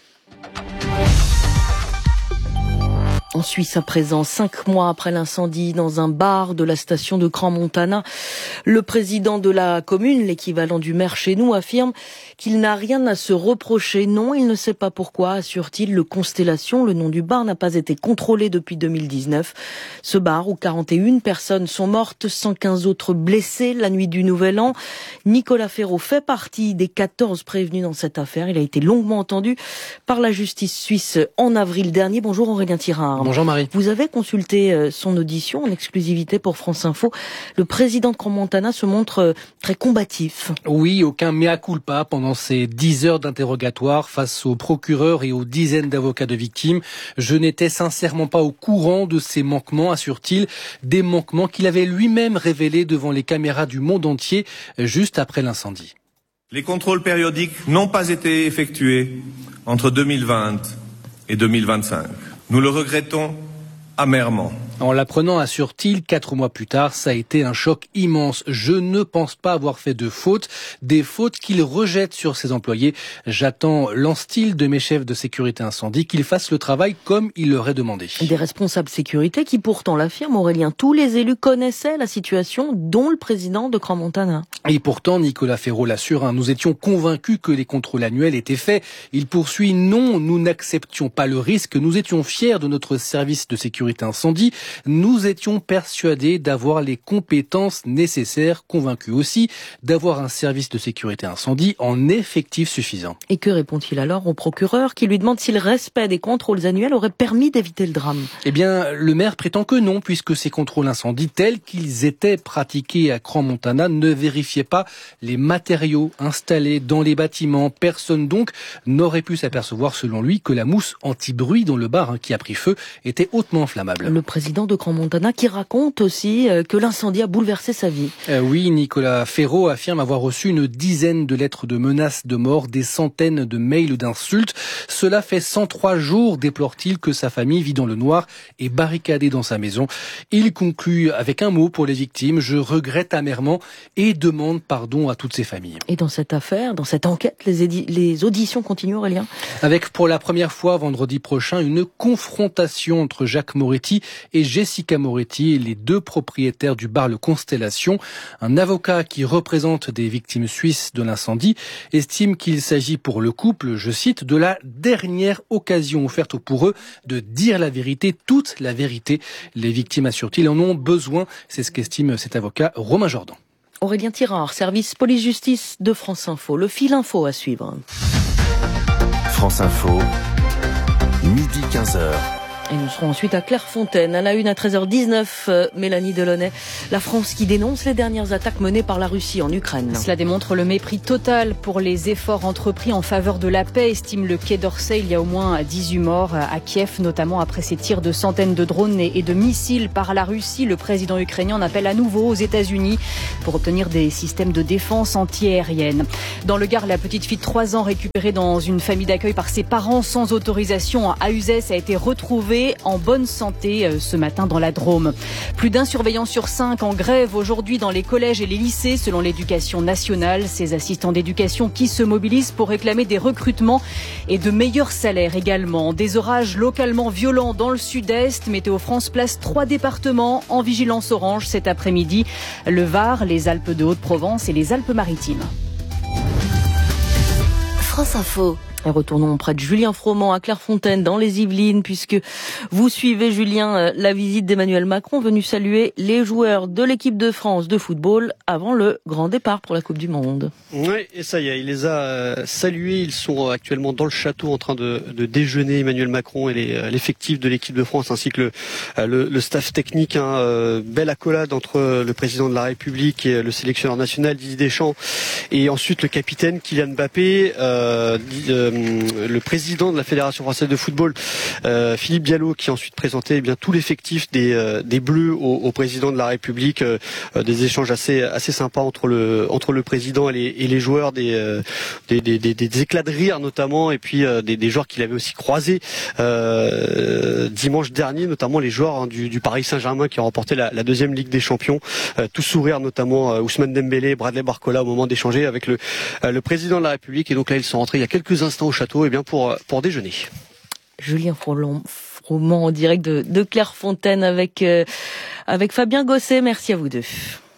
En Suisse à présent, cinq mois après l'incendie dans un bar de la station de Crans-Montana, le président de la commune, l'équivalent du maire chez nous, affirme qu'il n'a rien à se reprocher. Non, il ne sait pas pourquoi, assure-t-il. Le Constellation, le nom du bar, n'a pas été contrôlé depuis deux mille dix-neuf. Ce bar où quarante et une personnes sont mortes, cent quinze autres blessées la nuit du Nouvel An. Nicolas Ferraud fait partie des quatorze prévenus dans cette affaire. Il a été longuement entendu par la justice suisse en avril dernier. Bonjour Aurélien Tirard. Bonjour Marie. Vous avez consulté son audition en exclusivité pour France Info. Le président de Crans-Montana se montre très combatif. Oui, aucun mea culpa pendant ces dix heures d'interrogatoire face aux procureurs et aux dizaines d'avocats de victimes. Je n'étais sincèrement pas au courant de ces manquements, assure-t-il. Des manquements qu'il avait lui-même révélés devant les caméras du monde entier juste après l'incendie. Les contrôles périodiques n'ont pas été effectués entre deux mille vingt et deux mille vingt-cinq. Nous le regrettons amèrement. En l'apprenant, assure-t-il, quatre mois plus tard, ça a été un choc immense. Je ne pense pas avoir fait de fautes, des fautes qu'il rejette sur ses employés. J'attends, lance-t-il, de mes chefs de sécurité incendie qu'ils fassent le travail comme il leur est demandé. Des responsables sécurité qui pourtant l'affirment, Aurélien, tous les élus connaissaient la situation, dont le président de Crans-Montana. Et pourtant, Nicolas Ferraud l'assure, hein, nous étions convaincus que les contrôles annuels étaient faits. Il poursuit, non, nous n'acceptions pas le risque, nous étions fiers de notre service de sécurité incendie. Nous étions persuadés d'avoir les compétences nécessaires, convaincus aussi d'avoir un service de sécurité incendie en effectif suffisant. Et que répond-il alors au procureur qui lui demande si le respect des contrôles annuels aurait permis d'éviter le drame? Eh bien, le maire prétend que non, puisque ces contrôles incendies tels qu'ils étaient pratiqués à Crans-Montana ne vérifiaient pas les matériaux installés dans les bâtiments. Personne donc n'aurait pu s'apercevoir, selon lui, que la mousse anti-bruit dans le bar hein, qui a pris feu était hautement inflammable. Le président résident de Crans-Montana, qui raconte aussi que l'incendie a bouleversé sa vie. Euh, oui, Nicolas Ferraud affirme avoir reçu une dizaine de lettres de menaces de mort, des centaines de mails d'insultes. Cela fait cent trois jours, déplore-t-il, que sa famille vit dans le noir et barricadée dans sa maison. Il conclut avec un mot pour les victimes: je regrette amèrement et demande pardon à toutes ces familles. Et dans cette affaire, dans cette enquête, les, édi- les auditions continuent, Aurélien ? Avec pour la première fois vendredi prochain une confrontation entre Jacques Moretti et Jessica Moretti, les deux propriétaires du bar Le Constellation. Un avocat qui représente des victimes suisses de l'incendie estime qu'il s'agit pour le couple, je cite, de la dernière occasion offerte pour eux de dire la vérité, toute la vérité. Les victimes, assure-t-il, en ont besoin. C'est ce qu'estime cet avocat, Romain Jordan. Aurélien Tirard, service police-justice de France Info. Le fil info à suivre. France Info, midi quinze heures. Et nous serons ensuite à Clairefontaine. À la une à treize heures dix-neuf, euh, Mélanie Delaunay. La France qui dénonce les dernières attaques menées par la Russie en Ukraine. Cela démontre le mépris total pour les efforts entrepris en faveur de la paix, estime le Quai d'Orsay. Il y a au moins dix-huit morts à Kiev, notamment après ces tirs de centaines de drones et de missiles par la Russie. Le président ukrainien en appelle à nouveau aux États-Unis pour obtenir des systèmes de défense antiaérienne. Dans le Gard, la petite fille de trois ans récupérée dans une famille d'accueil par ses parents sans autorisation à Uzès a été retrouvée en bonne santé ce matin dans la Drôme. Plus d'un surveillant sur cinq en grève aujourd'hui dans les collèges et les lycées selon l'éducation nationale. Ces assistants d'éducation qui se mobilisent pour réclamer des recrutements et de meilleurs salaires également. Des orages localement violents dans le sud-est. Météo France place trois départements en vigilance orange cet après-midi. Le Var, les Alpes de Haute-Provence et les Alpes-Maritimes. France Info. Et retournons près de Julien Froment à Clairefontaine dans les Yvelines, puisque vous suivez, Julien, la visite d'Emmanuel Macron venu saluer les joueurs de l'équipe de France de football avant le grand départ pour la Coupe du Monde. Oui, et ça y est, il les a euh, salués. Ils sont actuellement dans le château en train de, de déjeuner, Emmanuel Macron et les, l'effectif de l'équipe de France ainsi que le, le, le staff technique. Hein, euh, belle accolade entre le président de la République et le sélectionneur national Didier Deschamps et ensuite le capitaine Kylian Mbappé. Euh, euh, le président de la Fédération française de football, euh, Philippe Diallo, qui a ensuite présenté eh bien tout l'effectif des, euh, des Bleus au, au président de la République. Euh, des échanges assez assez sympas entre le entre le président et les, et les joueurs, des, euh, des, des, des, des éclats de rire notamment, et puis euh, des, des joueurs qu'il avait aussi croisés euh, dimanche dernier, notamment les joueurs hein, du, du Paris Saint-Germain qui ont remporté la, la deuxième Ligue des Champions. Euh, tout sourire, notamment euh, Ousmane Dembélé, Bradley Barcola au moment d'échanger avec le, euh, le président de la République. Et donc là, ils sont rentrés il y a quelques instants au château, et eh bien pour pour déjeuner. Julien Froment en direct de, de Clairefontaine avec euh, avec Fabien Gosset. Merci à vous deux.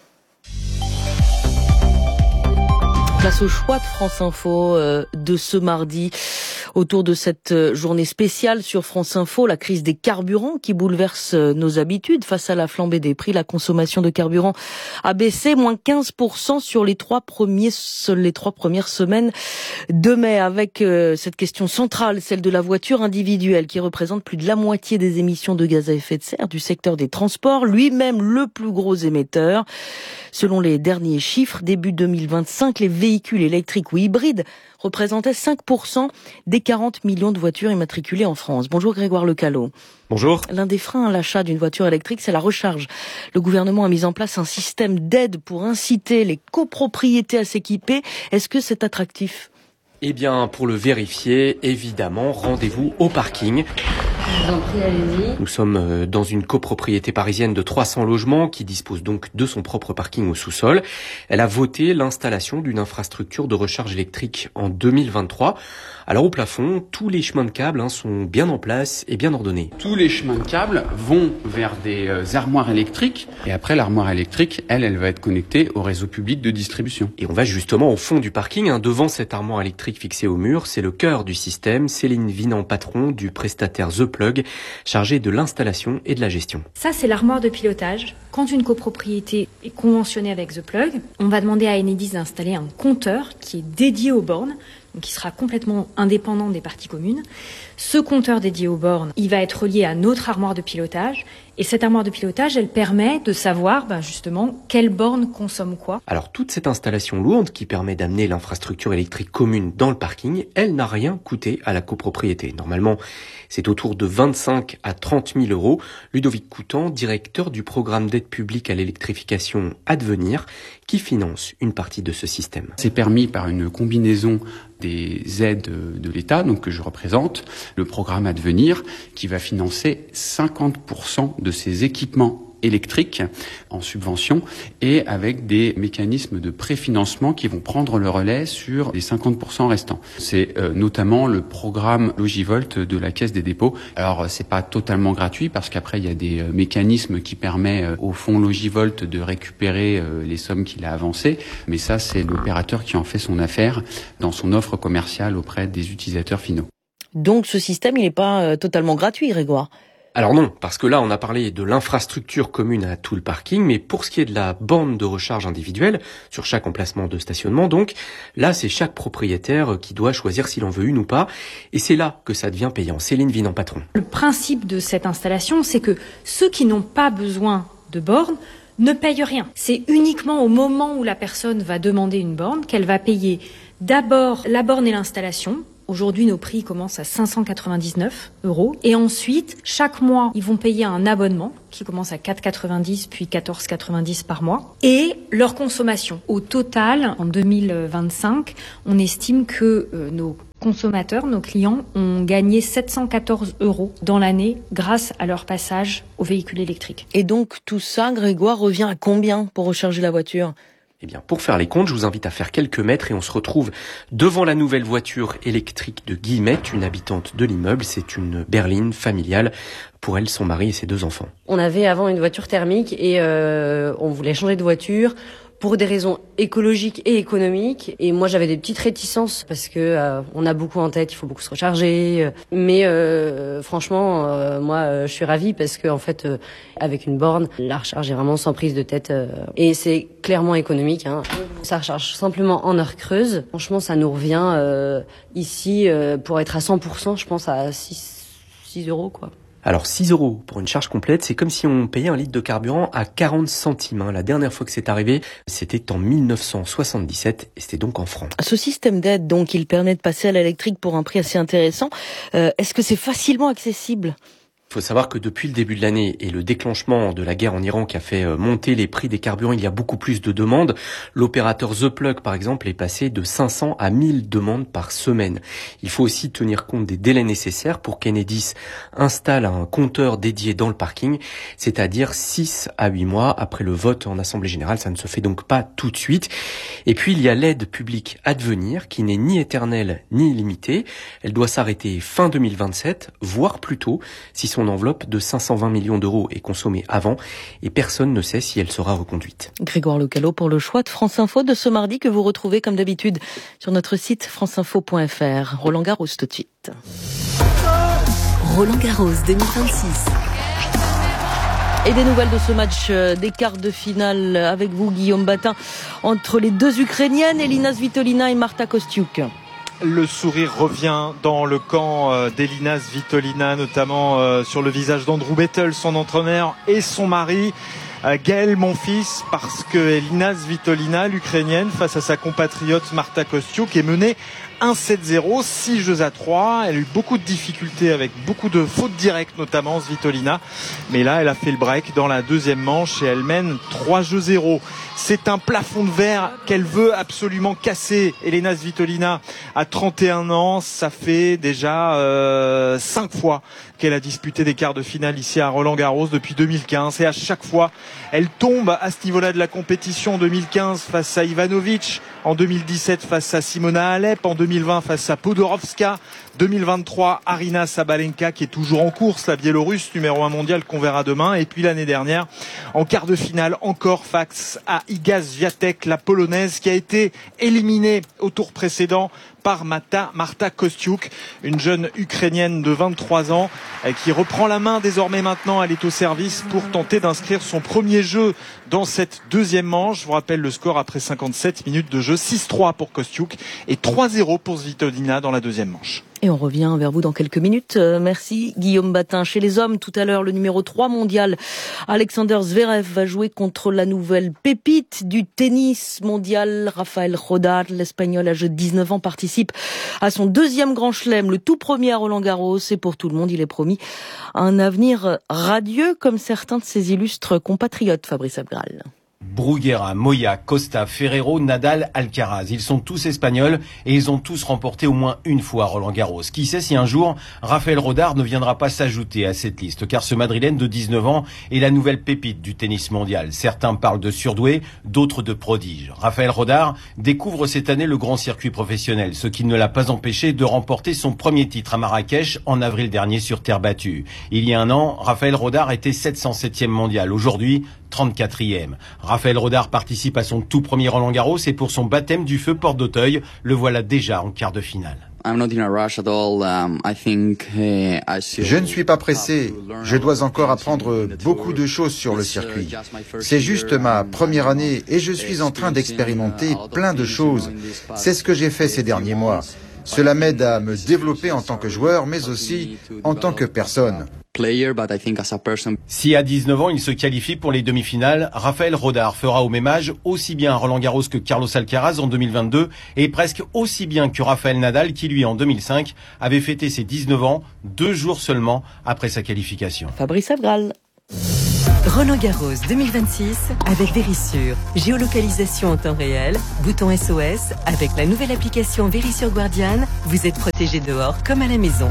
Place au choix de France Info euh, de ce mardi. Autour de cette journée spéciale sur France Info, la crise des carburants qui bouleverse nos habitudes. Face à la flambée des prix, la consommation de carburant a baissé, moins quinze pour cent sur les trois premiers, les trois premières semaines de mai, avec euh, cette question centrale, celle de la voiture individuelle, qui représente plus de la moitié des émissions de gaz à effet de serre du secteur des transports, lui-même le plus gros émetteur. Selon les derniers chiffres, début deux mille vingt-cinq, les véhicules électriques ou hybrides représentaient cinq pour cent des quarante millions de voitures immatriculées en France. Bonjour Grégoire Lecallot. Bonjour. L'un des freins à l'achat d'une voiture électrique, c'est la recharge. Le gouvernement a mis en place un système d'aide pour inciter les copropriétés à s'équiper. Est-ce que c'est attractif ? Eh bien, pour le vérifier, évidemment, rendez-vous au parking. Je vous en prie, allez-y. Nous sommes dans une copropriété parisienne de trois cents logements qui dispose donc de son propre parking au sous-sol. Elle a voté l'installation d'une infrastructure de recharge électrique en deux mille vingt-trois. Alors au plafond, tous les chemins de câbles hein, sont bien en place et bien ordonnés. Tous les chemins de câbles vont vers des euh, armoires électriques. Et après, l'armoire électrique, elle, elle va être connectée au réseau public de distribution. Et on va justement au fond du parking, hein, devant cette armoire électrique fixée au mur. C'est le cœur du système. Céline Vinan, patron du prestataire The Plug, chargé de l'installation et de la gestion. Ça, c'est l'armoire de pilotage. Quand une copropriété est conventionnée avec The Plug, on va demander à Enedis d'installer un compteur qui est dédié aux bornes. donc qui sera complètement indépendant des parties communes. Ce compteur dédié aux bornes, il va être relié à notre armoire de pilotage. Et cette armoire de pilotage, elle permet de savoir ben justement quelle borne consomme quoi. Alors toute cette installation lourde qui permet d'amener l'infrastructure électrique commune dans le parking, elle n'a rien coûté à la copropriété. Normalement, c'est autour de vingt-cinq à trente mille euros. Ludovic Coutan, directeur du programme d'aide publique à l'électrification Advenir, qui finance une partie de ce système. C'est permis par une combinaison des aides de l'État, donc que je représente, le programme Advenir, qui va financer cinquante pour cent de ces équipements électriques en subvention et avec des mécanismes de préfinancement qui vont prendre le relais sur les cinquante pour cent restants. C'est euh, notamment le programme Logivolt de la Caisse des dépôts. Alors c'est pas totalement gratuit parce qu'après il y a des euh, mécanismes qui permettent euh, au fonds Logivolt de récupérer euh, les sommes qu'il a avancées, mais ça c'est l'opérateur qui en fait son affaire dans son offre commerciale auprès des utilisateurs finaux. Donc ce système il n'est pas euh, totalement gratuit, Grégoire. Alors non, parce que là, on a parlé de l'infrastructure commune à tout le parking, mais pour ce qui est de la borne de recharge individuelle, sur chaque emplacement de stationnement donc, là, c'est chaque propriétaire qui doit choisir s'il en veut une ou pas, et c'est là que ça devient payant. Céline Vinan-Patron. Le principe de cette installation, c'est que ceux qui n'ont pas besoin de borne ne payent rien. C'est uniquement au moment où la personne va demander une borne qu'elle va payer d'abord la borne et l'installation. Aujourd'hui, nos prix commencent à cinq cent quatre-vingt-dix-neuf euros. Et ensuite, chaque mois, ils vont payer un abonnement qui commence à quatre euros quatre-vingt-dix puis quatorze euros quatre-vingt-dix par mois. Et leur consommation. Au total, en deux mille vingt-cinq, on estime que euh, nos consommateurs, nos clients, ont gagné sept cent quatorze euros dans l'année grâce à leur passage au véhicule électrique. Et donc, tout ça, Grégoire, revient à combien pour recharger la voiture ? Eh bien, pour faire les comptes, je vous invite à faire quelques mètres et on se retrouve devant la nouvelle voiture électrique de Guillemette, une habitante de l'immeuble. C'est une berline familiale. Pour elle, son mari et ses deux enfants. On avait avant une voiture thermique et euh, on voulait changer de voiture pour des raisons écologiques et économiques. Et moi, j'avais des petites réticences parce que euh, on a beaucoup en tête, il faut beaucoup se recharger. Mais euh, franchement, euh, moi, euh, je suis ravie parce que en fait, euh, avec une borne, la recharge est vraiment sans prise de tête euh, et c'est clairement économique. Hein. Ça recharge simplement en heure creuse. Franchement, ça nous revient euh, ici euh, pour être à cent pour cent, je pense à six euros quoi. Alors six euros pour une charge complète, c'est comme si on payait un litre de carburant à quarante centimes. Hein. La dernière fois que c'est arrivé, c'était en mille neuf cent soixante-dix-sept et c'était donc en francs. Ce système d'aide, donc, il permet de passer à l'électrique pour un prix assez intéressant. Euh, est-ce que c'est facilement accessible ? Il faut savoir que depuis le début de l'année et le déclenchement de la guerre en Iran qui a fait monter les prix des carburants, il y a beaucoup plus de demandes. L'opérateur The Plug, par exemple, est passé de cinq cents à mille demandes par semaine. Il faut aussi tenir compte des délais nécessaires pour qu'Enedis installe un compteur dédié dans le parking, c'est-à-dire six à huit mois après le vote en Assemblée Générale. Ça ne se fait donc pas tout de suite. Et puis, il y a l'aide publique Advenir qui n'est ni éternelle ni illimitée. Elle doit s'arrêter fin deux mille vingt-sept, voire plus tôt, si son enveloppe de cinq cent vingt millions d'euros est consommée avant et personne ne sait si elle sera reconduite. Grégoire Lecalot pour le choix de France Info de ce mardi que vous retrouvez comme d'habitude sur notre site franceinfo point f r. Roland Garros tout de suite. Roland Garros deux mille vingt-six. Et des nouvelles de ce match des quarts de finale avec vous Guillaume Batin entre les deux Ukrainiennes, Elina Svitolina et Marta Kostyuk. Le sourire revient dans le camp d'Elina Svitolina, notamment sur le visage d'Andrew Bettel, son entraîneur, et son mari, Gaël Monfils, parce que Elina Svitolina, l'Ukrainienne, face à sa compatriote Marta Kostyuk, est menée un sept zéro, six jeux à trois. Elle a eu beaucoup de difficultés avec beaucoup de fautes directes, notamment Svitolina. Mais là, elle a fait le break dans la deuxième manche et elle mène trois jeux zéro. C'est un plafond de verre qu'elle veut absolument casser. Elina Svitolina a trente et un ans. Ça fait déjà euh, cinq fois qu'elle a disputé des quarts de finale ici à Roland-Garros depuis deux mille quinze. Et à chaque fois, elle tombe à ce niveau-là de la compétition. En deux mille quinze face à Ivanovic. En deux mille dix-sept face à Simona Halep. En deux mille vingt face à Podoroska. deux mille vingt-trois, Arina Sabalenka qui est toujours en course, la Biélorusse numéro un mondial qu'on verra demain. Et puis l'année dernière, en quart de finale, encore face à Iga Swiatek, la Polonaise qui a été éliminée au tour précédent par Marta, Marta Kostyuk, une jeune ukrainienne de vingt-trois ans qui reprend la main désormais maintenant. Elle est au service pour tenter d'inscrire son premier jeu dans cette deuxième manche. Je vous rappelle le score après cinquante-sept minutes de jeu, six trois pour Kostyuk et trois zéro pour Svitolina dans la deuxième manche. Et on revient vers vous dans quelques minutes. Euh, merci Guillaume Batin. Chez les hommes, tout à l'heure, le numéro trois mondial, Alexander Zverev, va jouer contre la nouvelle pépite du tennis mondial, Rafael Rodar. L'Espagnol âgé de dix-neuf ans participe à son deuxième grand chelem, le tout premier à Roland-Garros. Et pour tout le monde, il est promis un avenir radieux, comme certains de ses illustres compatriotes, Fabrice Abgral. Bruguera, Moya, Costa, Ferrero, Nadal, Alcaraz. Ils sont tous espagnols et ils ont tous remporté au moins une fois Roland-Garros. Qui sait si un jour, Rafael Rodar ne viendra pas s'ajouter à cette liste, car ce Madrilène de dix-neuf ans est la nouvelle pépite du tennis mondial. Certains parlent de surdoué, d'autres de prodige. Rafael Rodar découvre cette année le grand circuit professionnel, ce qui ne l'a pas empêché de remporter son premier titre à Marrakech en avril dernier sur terre battue. Il y a un an, Rafael Rodar était sept cent septième mondial. Aujourd'hui, trente-quatrième. Rafael Rodar participe à son tout premier Roland-Garros et pour son baptême du feu porte d'Auteuil, le voilà déjà en quart de finale. Je ne suis pas pressé. Je dois encore apprendre beaucoup de choses sur le circuit. C'est juste ma première année et je suis en train d'expérimenter plein de choses. C'est ce que j'ai fait ces derniers mois. Cela m'aide à me développer en tant que joueur, mais aussi en tant que personne. Si à dix-neuf ans il se qualifie pour les demi-finales, Rafael Rodar fera au même âge aussi bien Roland-Garros que Carlos Alcaraz en deux mille vingt-deux et presque aussi bien que Rafael Nadal qui lui en deux mille cinq avait fêté ses dix-neuf ans deux jours seulement après sa qualification. Fabrice Abgral. Roland-Garros deux mille vingt-six avec Verisure. Géolocalisation en temps réel, bouton S O S. Avec la nouvelle application Verisure Guardian, vous êtes protégé dehors comme à la maison.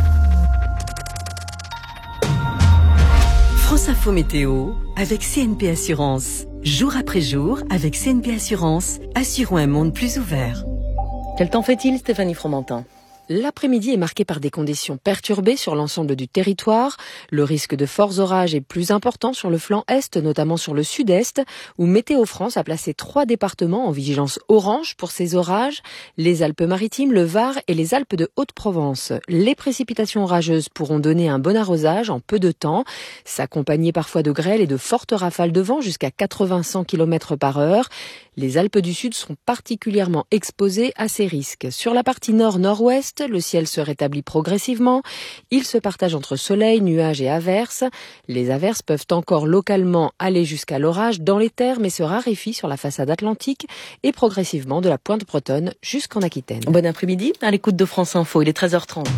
France Info Météo avec C N P Assurance. Jour après jour, avec C N P Assurance, assurons un monde plus ouvert. Quel temps fait-il, Stéphanie Fromentin ? L'après-midi est marqué par des conditions perturbées sur l'ensemble du territoire. Le risque de forts orages est plus important sur le flanc est, notamment sur le sud-est, où Météo France a placé trois départements en vigilance orange pour ces orages, les Alpes-Maritimes, le Var et les Alpes de Haute-Provence. Les précipitations orageuses pourront donner un bon arrosage en peu de temps, s'accompagner parfois de grêle et de fortes rafales de vent jusqu'à quatre-vingts à cent kilomètres par heure. Les Alpes du Sud sont particulièrement exposées à ces risques. Sur la partie nord-nord-ouest, le ciel se rétablit progressivement. Il se partage entre soleil, nuages et averses. Les averses peuvent encore localement aller jusqu'à l'orage dans les terres, mais se raréfient sur la façade atlantique et progressivement de la pointe bretonne jusqu'en Aquitaine. Bon après-midi, à l'écoute de France Info, il est treize heures trente.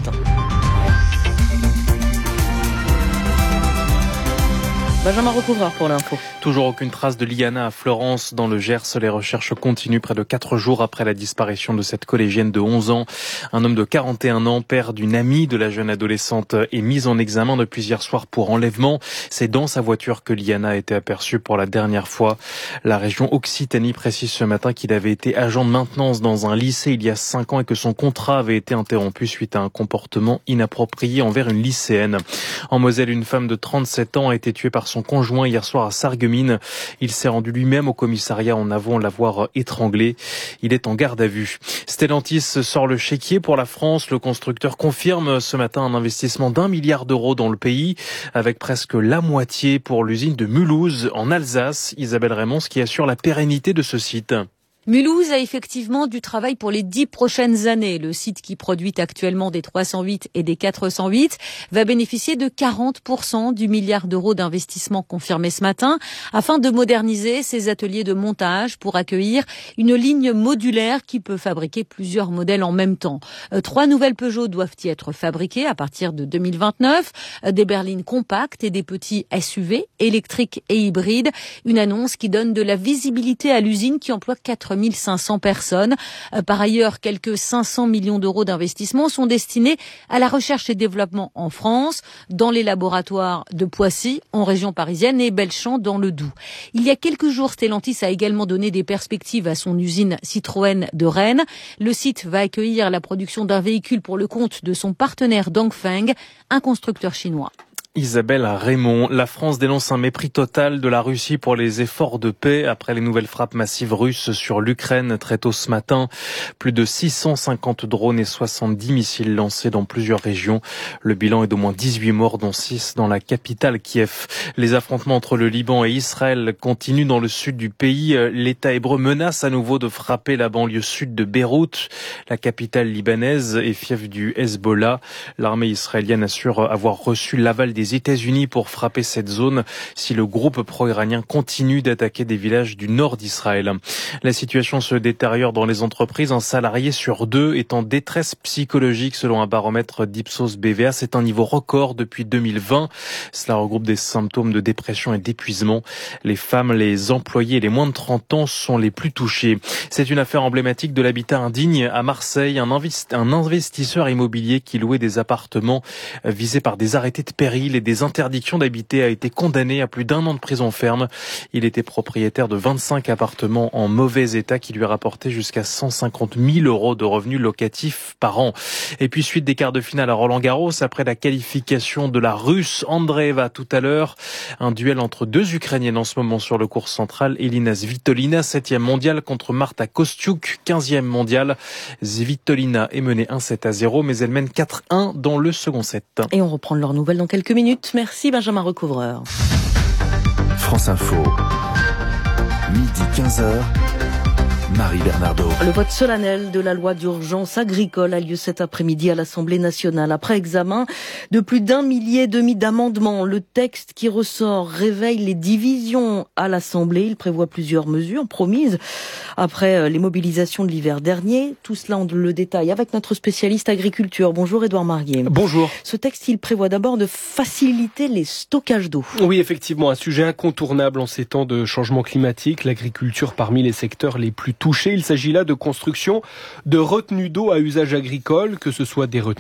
Benjamin Recouvreur pour l'info. Toujours aucune trace de Liana à Florence dans le Gers. Les recherches continuent près de quatre jours après la disparition de cette collégienne de onze ans. Un homme de quarante et un ans, père d'une amie de la jeune adolescente, est mis en examen depuis hier soir pour enlèvement. C'est dans sa voiture que Liana a été aperçue pour la dernière fois. La région Occitanie précise ce matin qu'il avait été agent de maintenance dans un lycée il y a cinq ans et que son contrat avait été interrompu suite à un comportement inapproprié envers une lycéenne. En Moselle, une femme de trente-sept ans a été tuée par son conjoint hier soir à Sarreguemines. Il s'est rendu lui-même au commissariat en avouant l'avoir étranglé. Il est en garde à vue. Stellantis sort le chéquier pour la France. Le constructeur confirme ce matin un investissement d'un milliard d'euros dans le pays, avec presque la moitié pour l'usine de Mulhouse en Alsace. Isabelle Raymond, qui assure la pérennité de ce site. Mulhouse a effectivement du travail pour les dix prochaines années. Le site qui produit actuellement des trois cent huit et des quatre cent huit va bénéficier de quarante pour cent du milliard d'euros d'investissement confirmé ce matin afin de moderniser ses ateliers de montage pour accueillir une ligne modulaire qui peut fabriquer plusieurs modèles en même temps. Trois nouvelles Peugeot doivent y être fabriquées à partir de deux mille vingt-neuf, des berlines compactes et des petits S U V électriques et hybrides. Une annonce qui donne de la visibilité à l'usine qui emploie quatre mille cinq cents personnes. Par ailleurs, quelques cinq cents millions d'euros d'investissement sont destinés à la recherche et développement en France, dans les laboratoires de Poissy, en région parisienne, et Belchamp, dans le Doubs. Il y a quelques jours, Stellantis a également donné des perspectives à son usine Citroën de Rennes. Le site va accueillir la production d'un véhicule pour le compte de son partenaire Dongfeng, un constructeur chinois. Isabelle Raymond. La France dénonce un mépris total de la Russie pour les efforts de paix après les nouvelles frappes massives russes sur l'Ukraine très tôt ce matin. Plus de six cent cinquante drones et soixante-dix missiles lancés dans plusieurs régions. Le bilan est d'au moins dix-huit morts, dont six dans la capitale Kiev. Les affrontements entre le Liban et Israël continuent dans le sud du pays. L'État hébreu menace à nouveau de frapper la banlieue sud de Beyrouth, la capitale libanaise et fief du Hezbollah. L'armée israélienne assure avoir reçu l'aval des États-Unis pour frapper cette zone si le groupe pro-iranien continue d'attaquer des villages du nord d'Israël. La situation se détériore dans les entreprises. Un salarié sur deux est en détresse psychologique selon un baromètre d'Ipsos B V A. C'est un niveau record depuis deux mille vingt. Cela regroupe des symptômes de dépression et d'épuisement. Les femmes, les employés et les moins de trente ans sont les plus touchés. C'est une affaire emblématique de l'habitat indigne à Marseille. Un investisseur immobilier qui louait des appartements visés par des arrêtés de péril et des interdictions d'habiter a été condamné à plus d'un an de prison ferme. Il était propriétaire de vingt-cinq appartements en mauvais état qui lui rapportaient jusqu'à cent cinquante mille euros de revenus locatifs par an. Et puis suite des quarts de finale à Roland-Garros, après la qualification de la Russe Andreeva tout à l'heure, un duel entre deux Ukrainiennes en ce moment sur le court central. Elina Svitolina, septième mondiale contre Marta Kostyuk, quinzième mondiale. Svitolina est menée un sept à zéro, mais elle mène quatre un dans le second set. Et on reprend leurs nouvelles dans quelques minutes. Merci Benjamin Recouvreur. France Info, midi quinze heures. Marie Bernardo. Le vote solennel de la loi d'urgence agricole a lieu cet après-midi à l'Assemblée nationale. Après examen de plus d'un millier et demi d'amendements, le texte qui ressort réveille les divisions à l'Assemblée. Il prévoit plusieurs mesures promises après les mobilisations de l'hiver dernier. Tout cela on le détaille avec notre spécialiste agriculture. Bonjour Édouard Marguet. Bonjour. Ce texte, il prévoit d'abord de faciliter les stockages d'eau. Oui, effectivement, un sujet incontournable en ces temps de changement climatique. L'agriculture parmi les secteurs les plus touchés. Il s'agit là de construction de retenues d'eau à usage agricole, que ce soit des retenues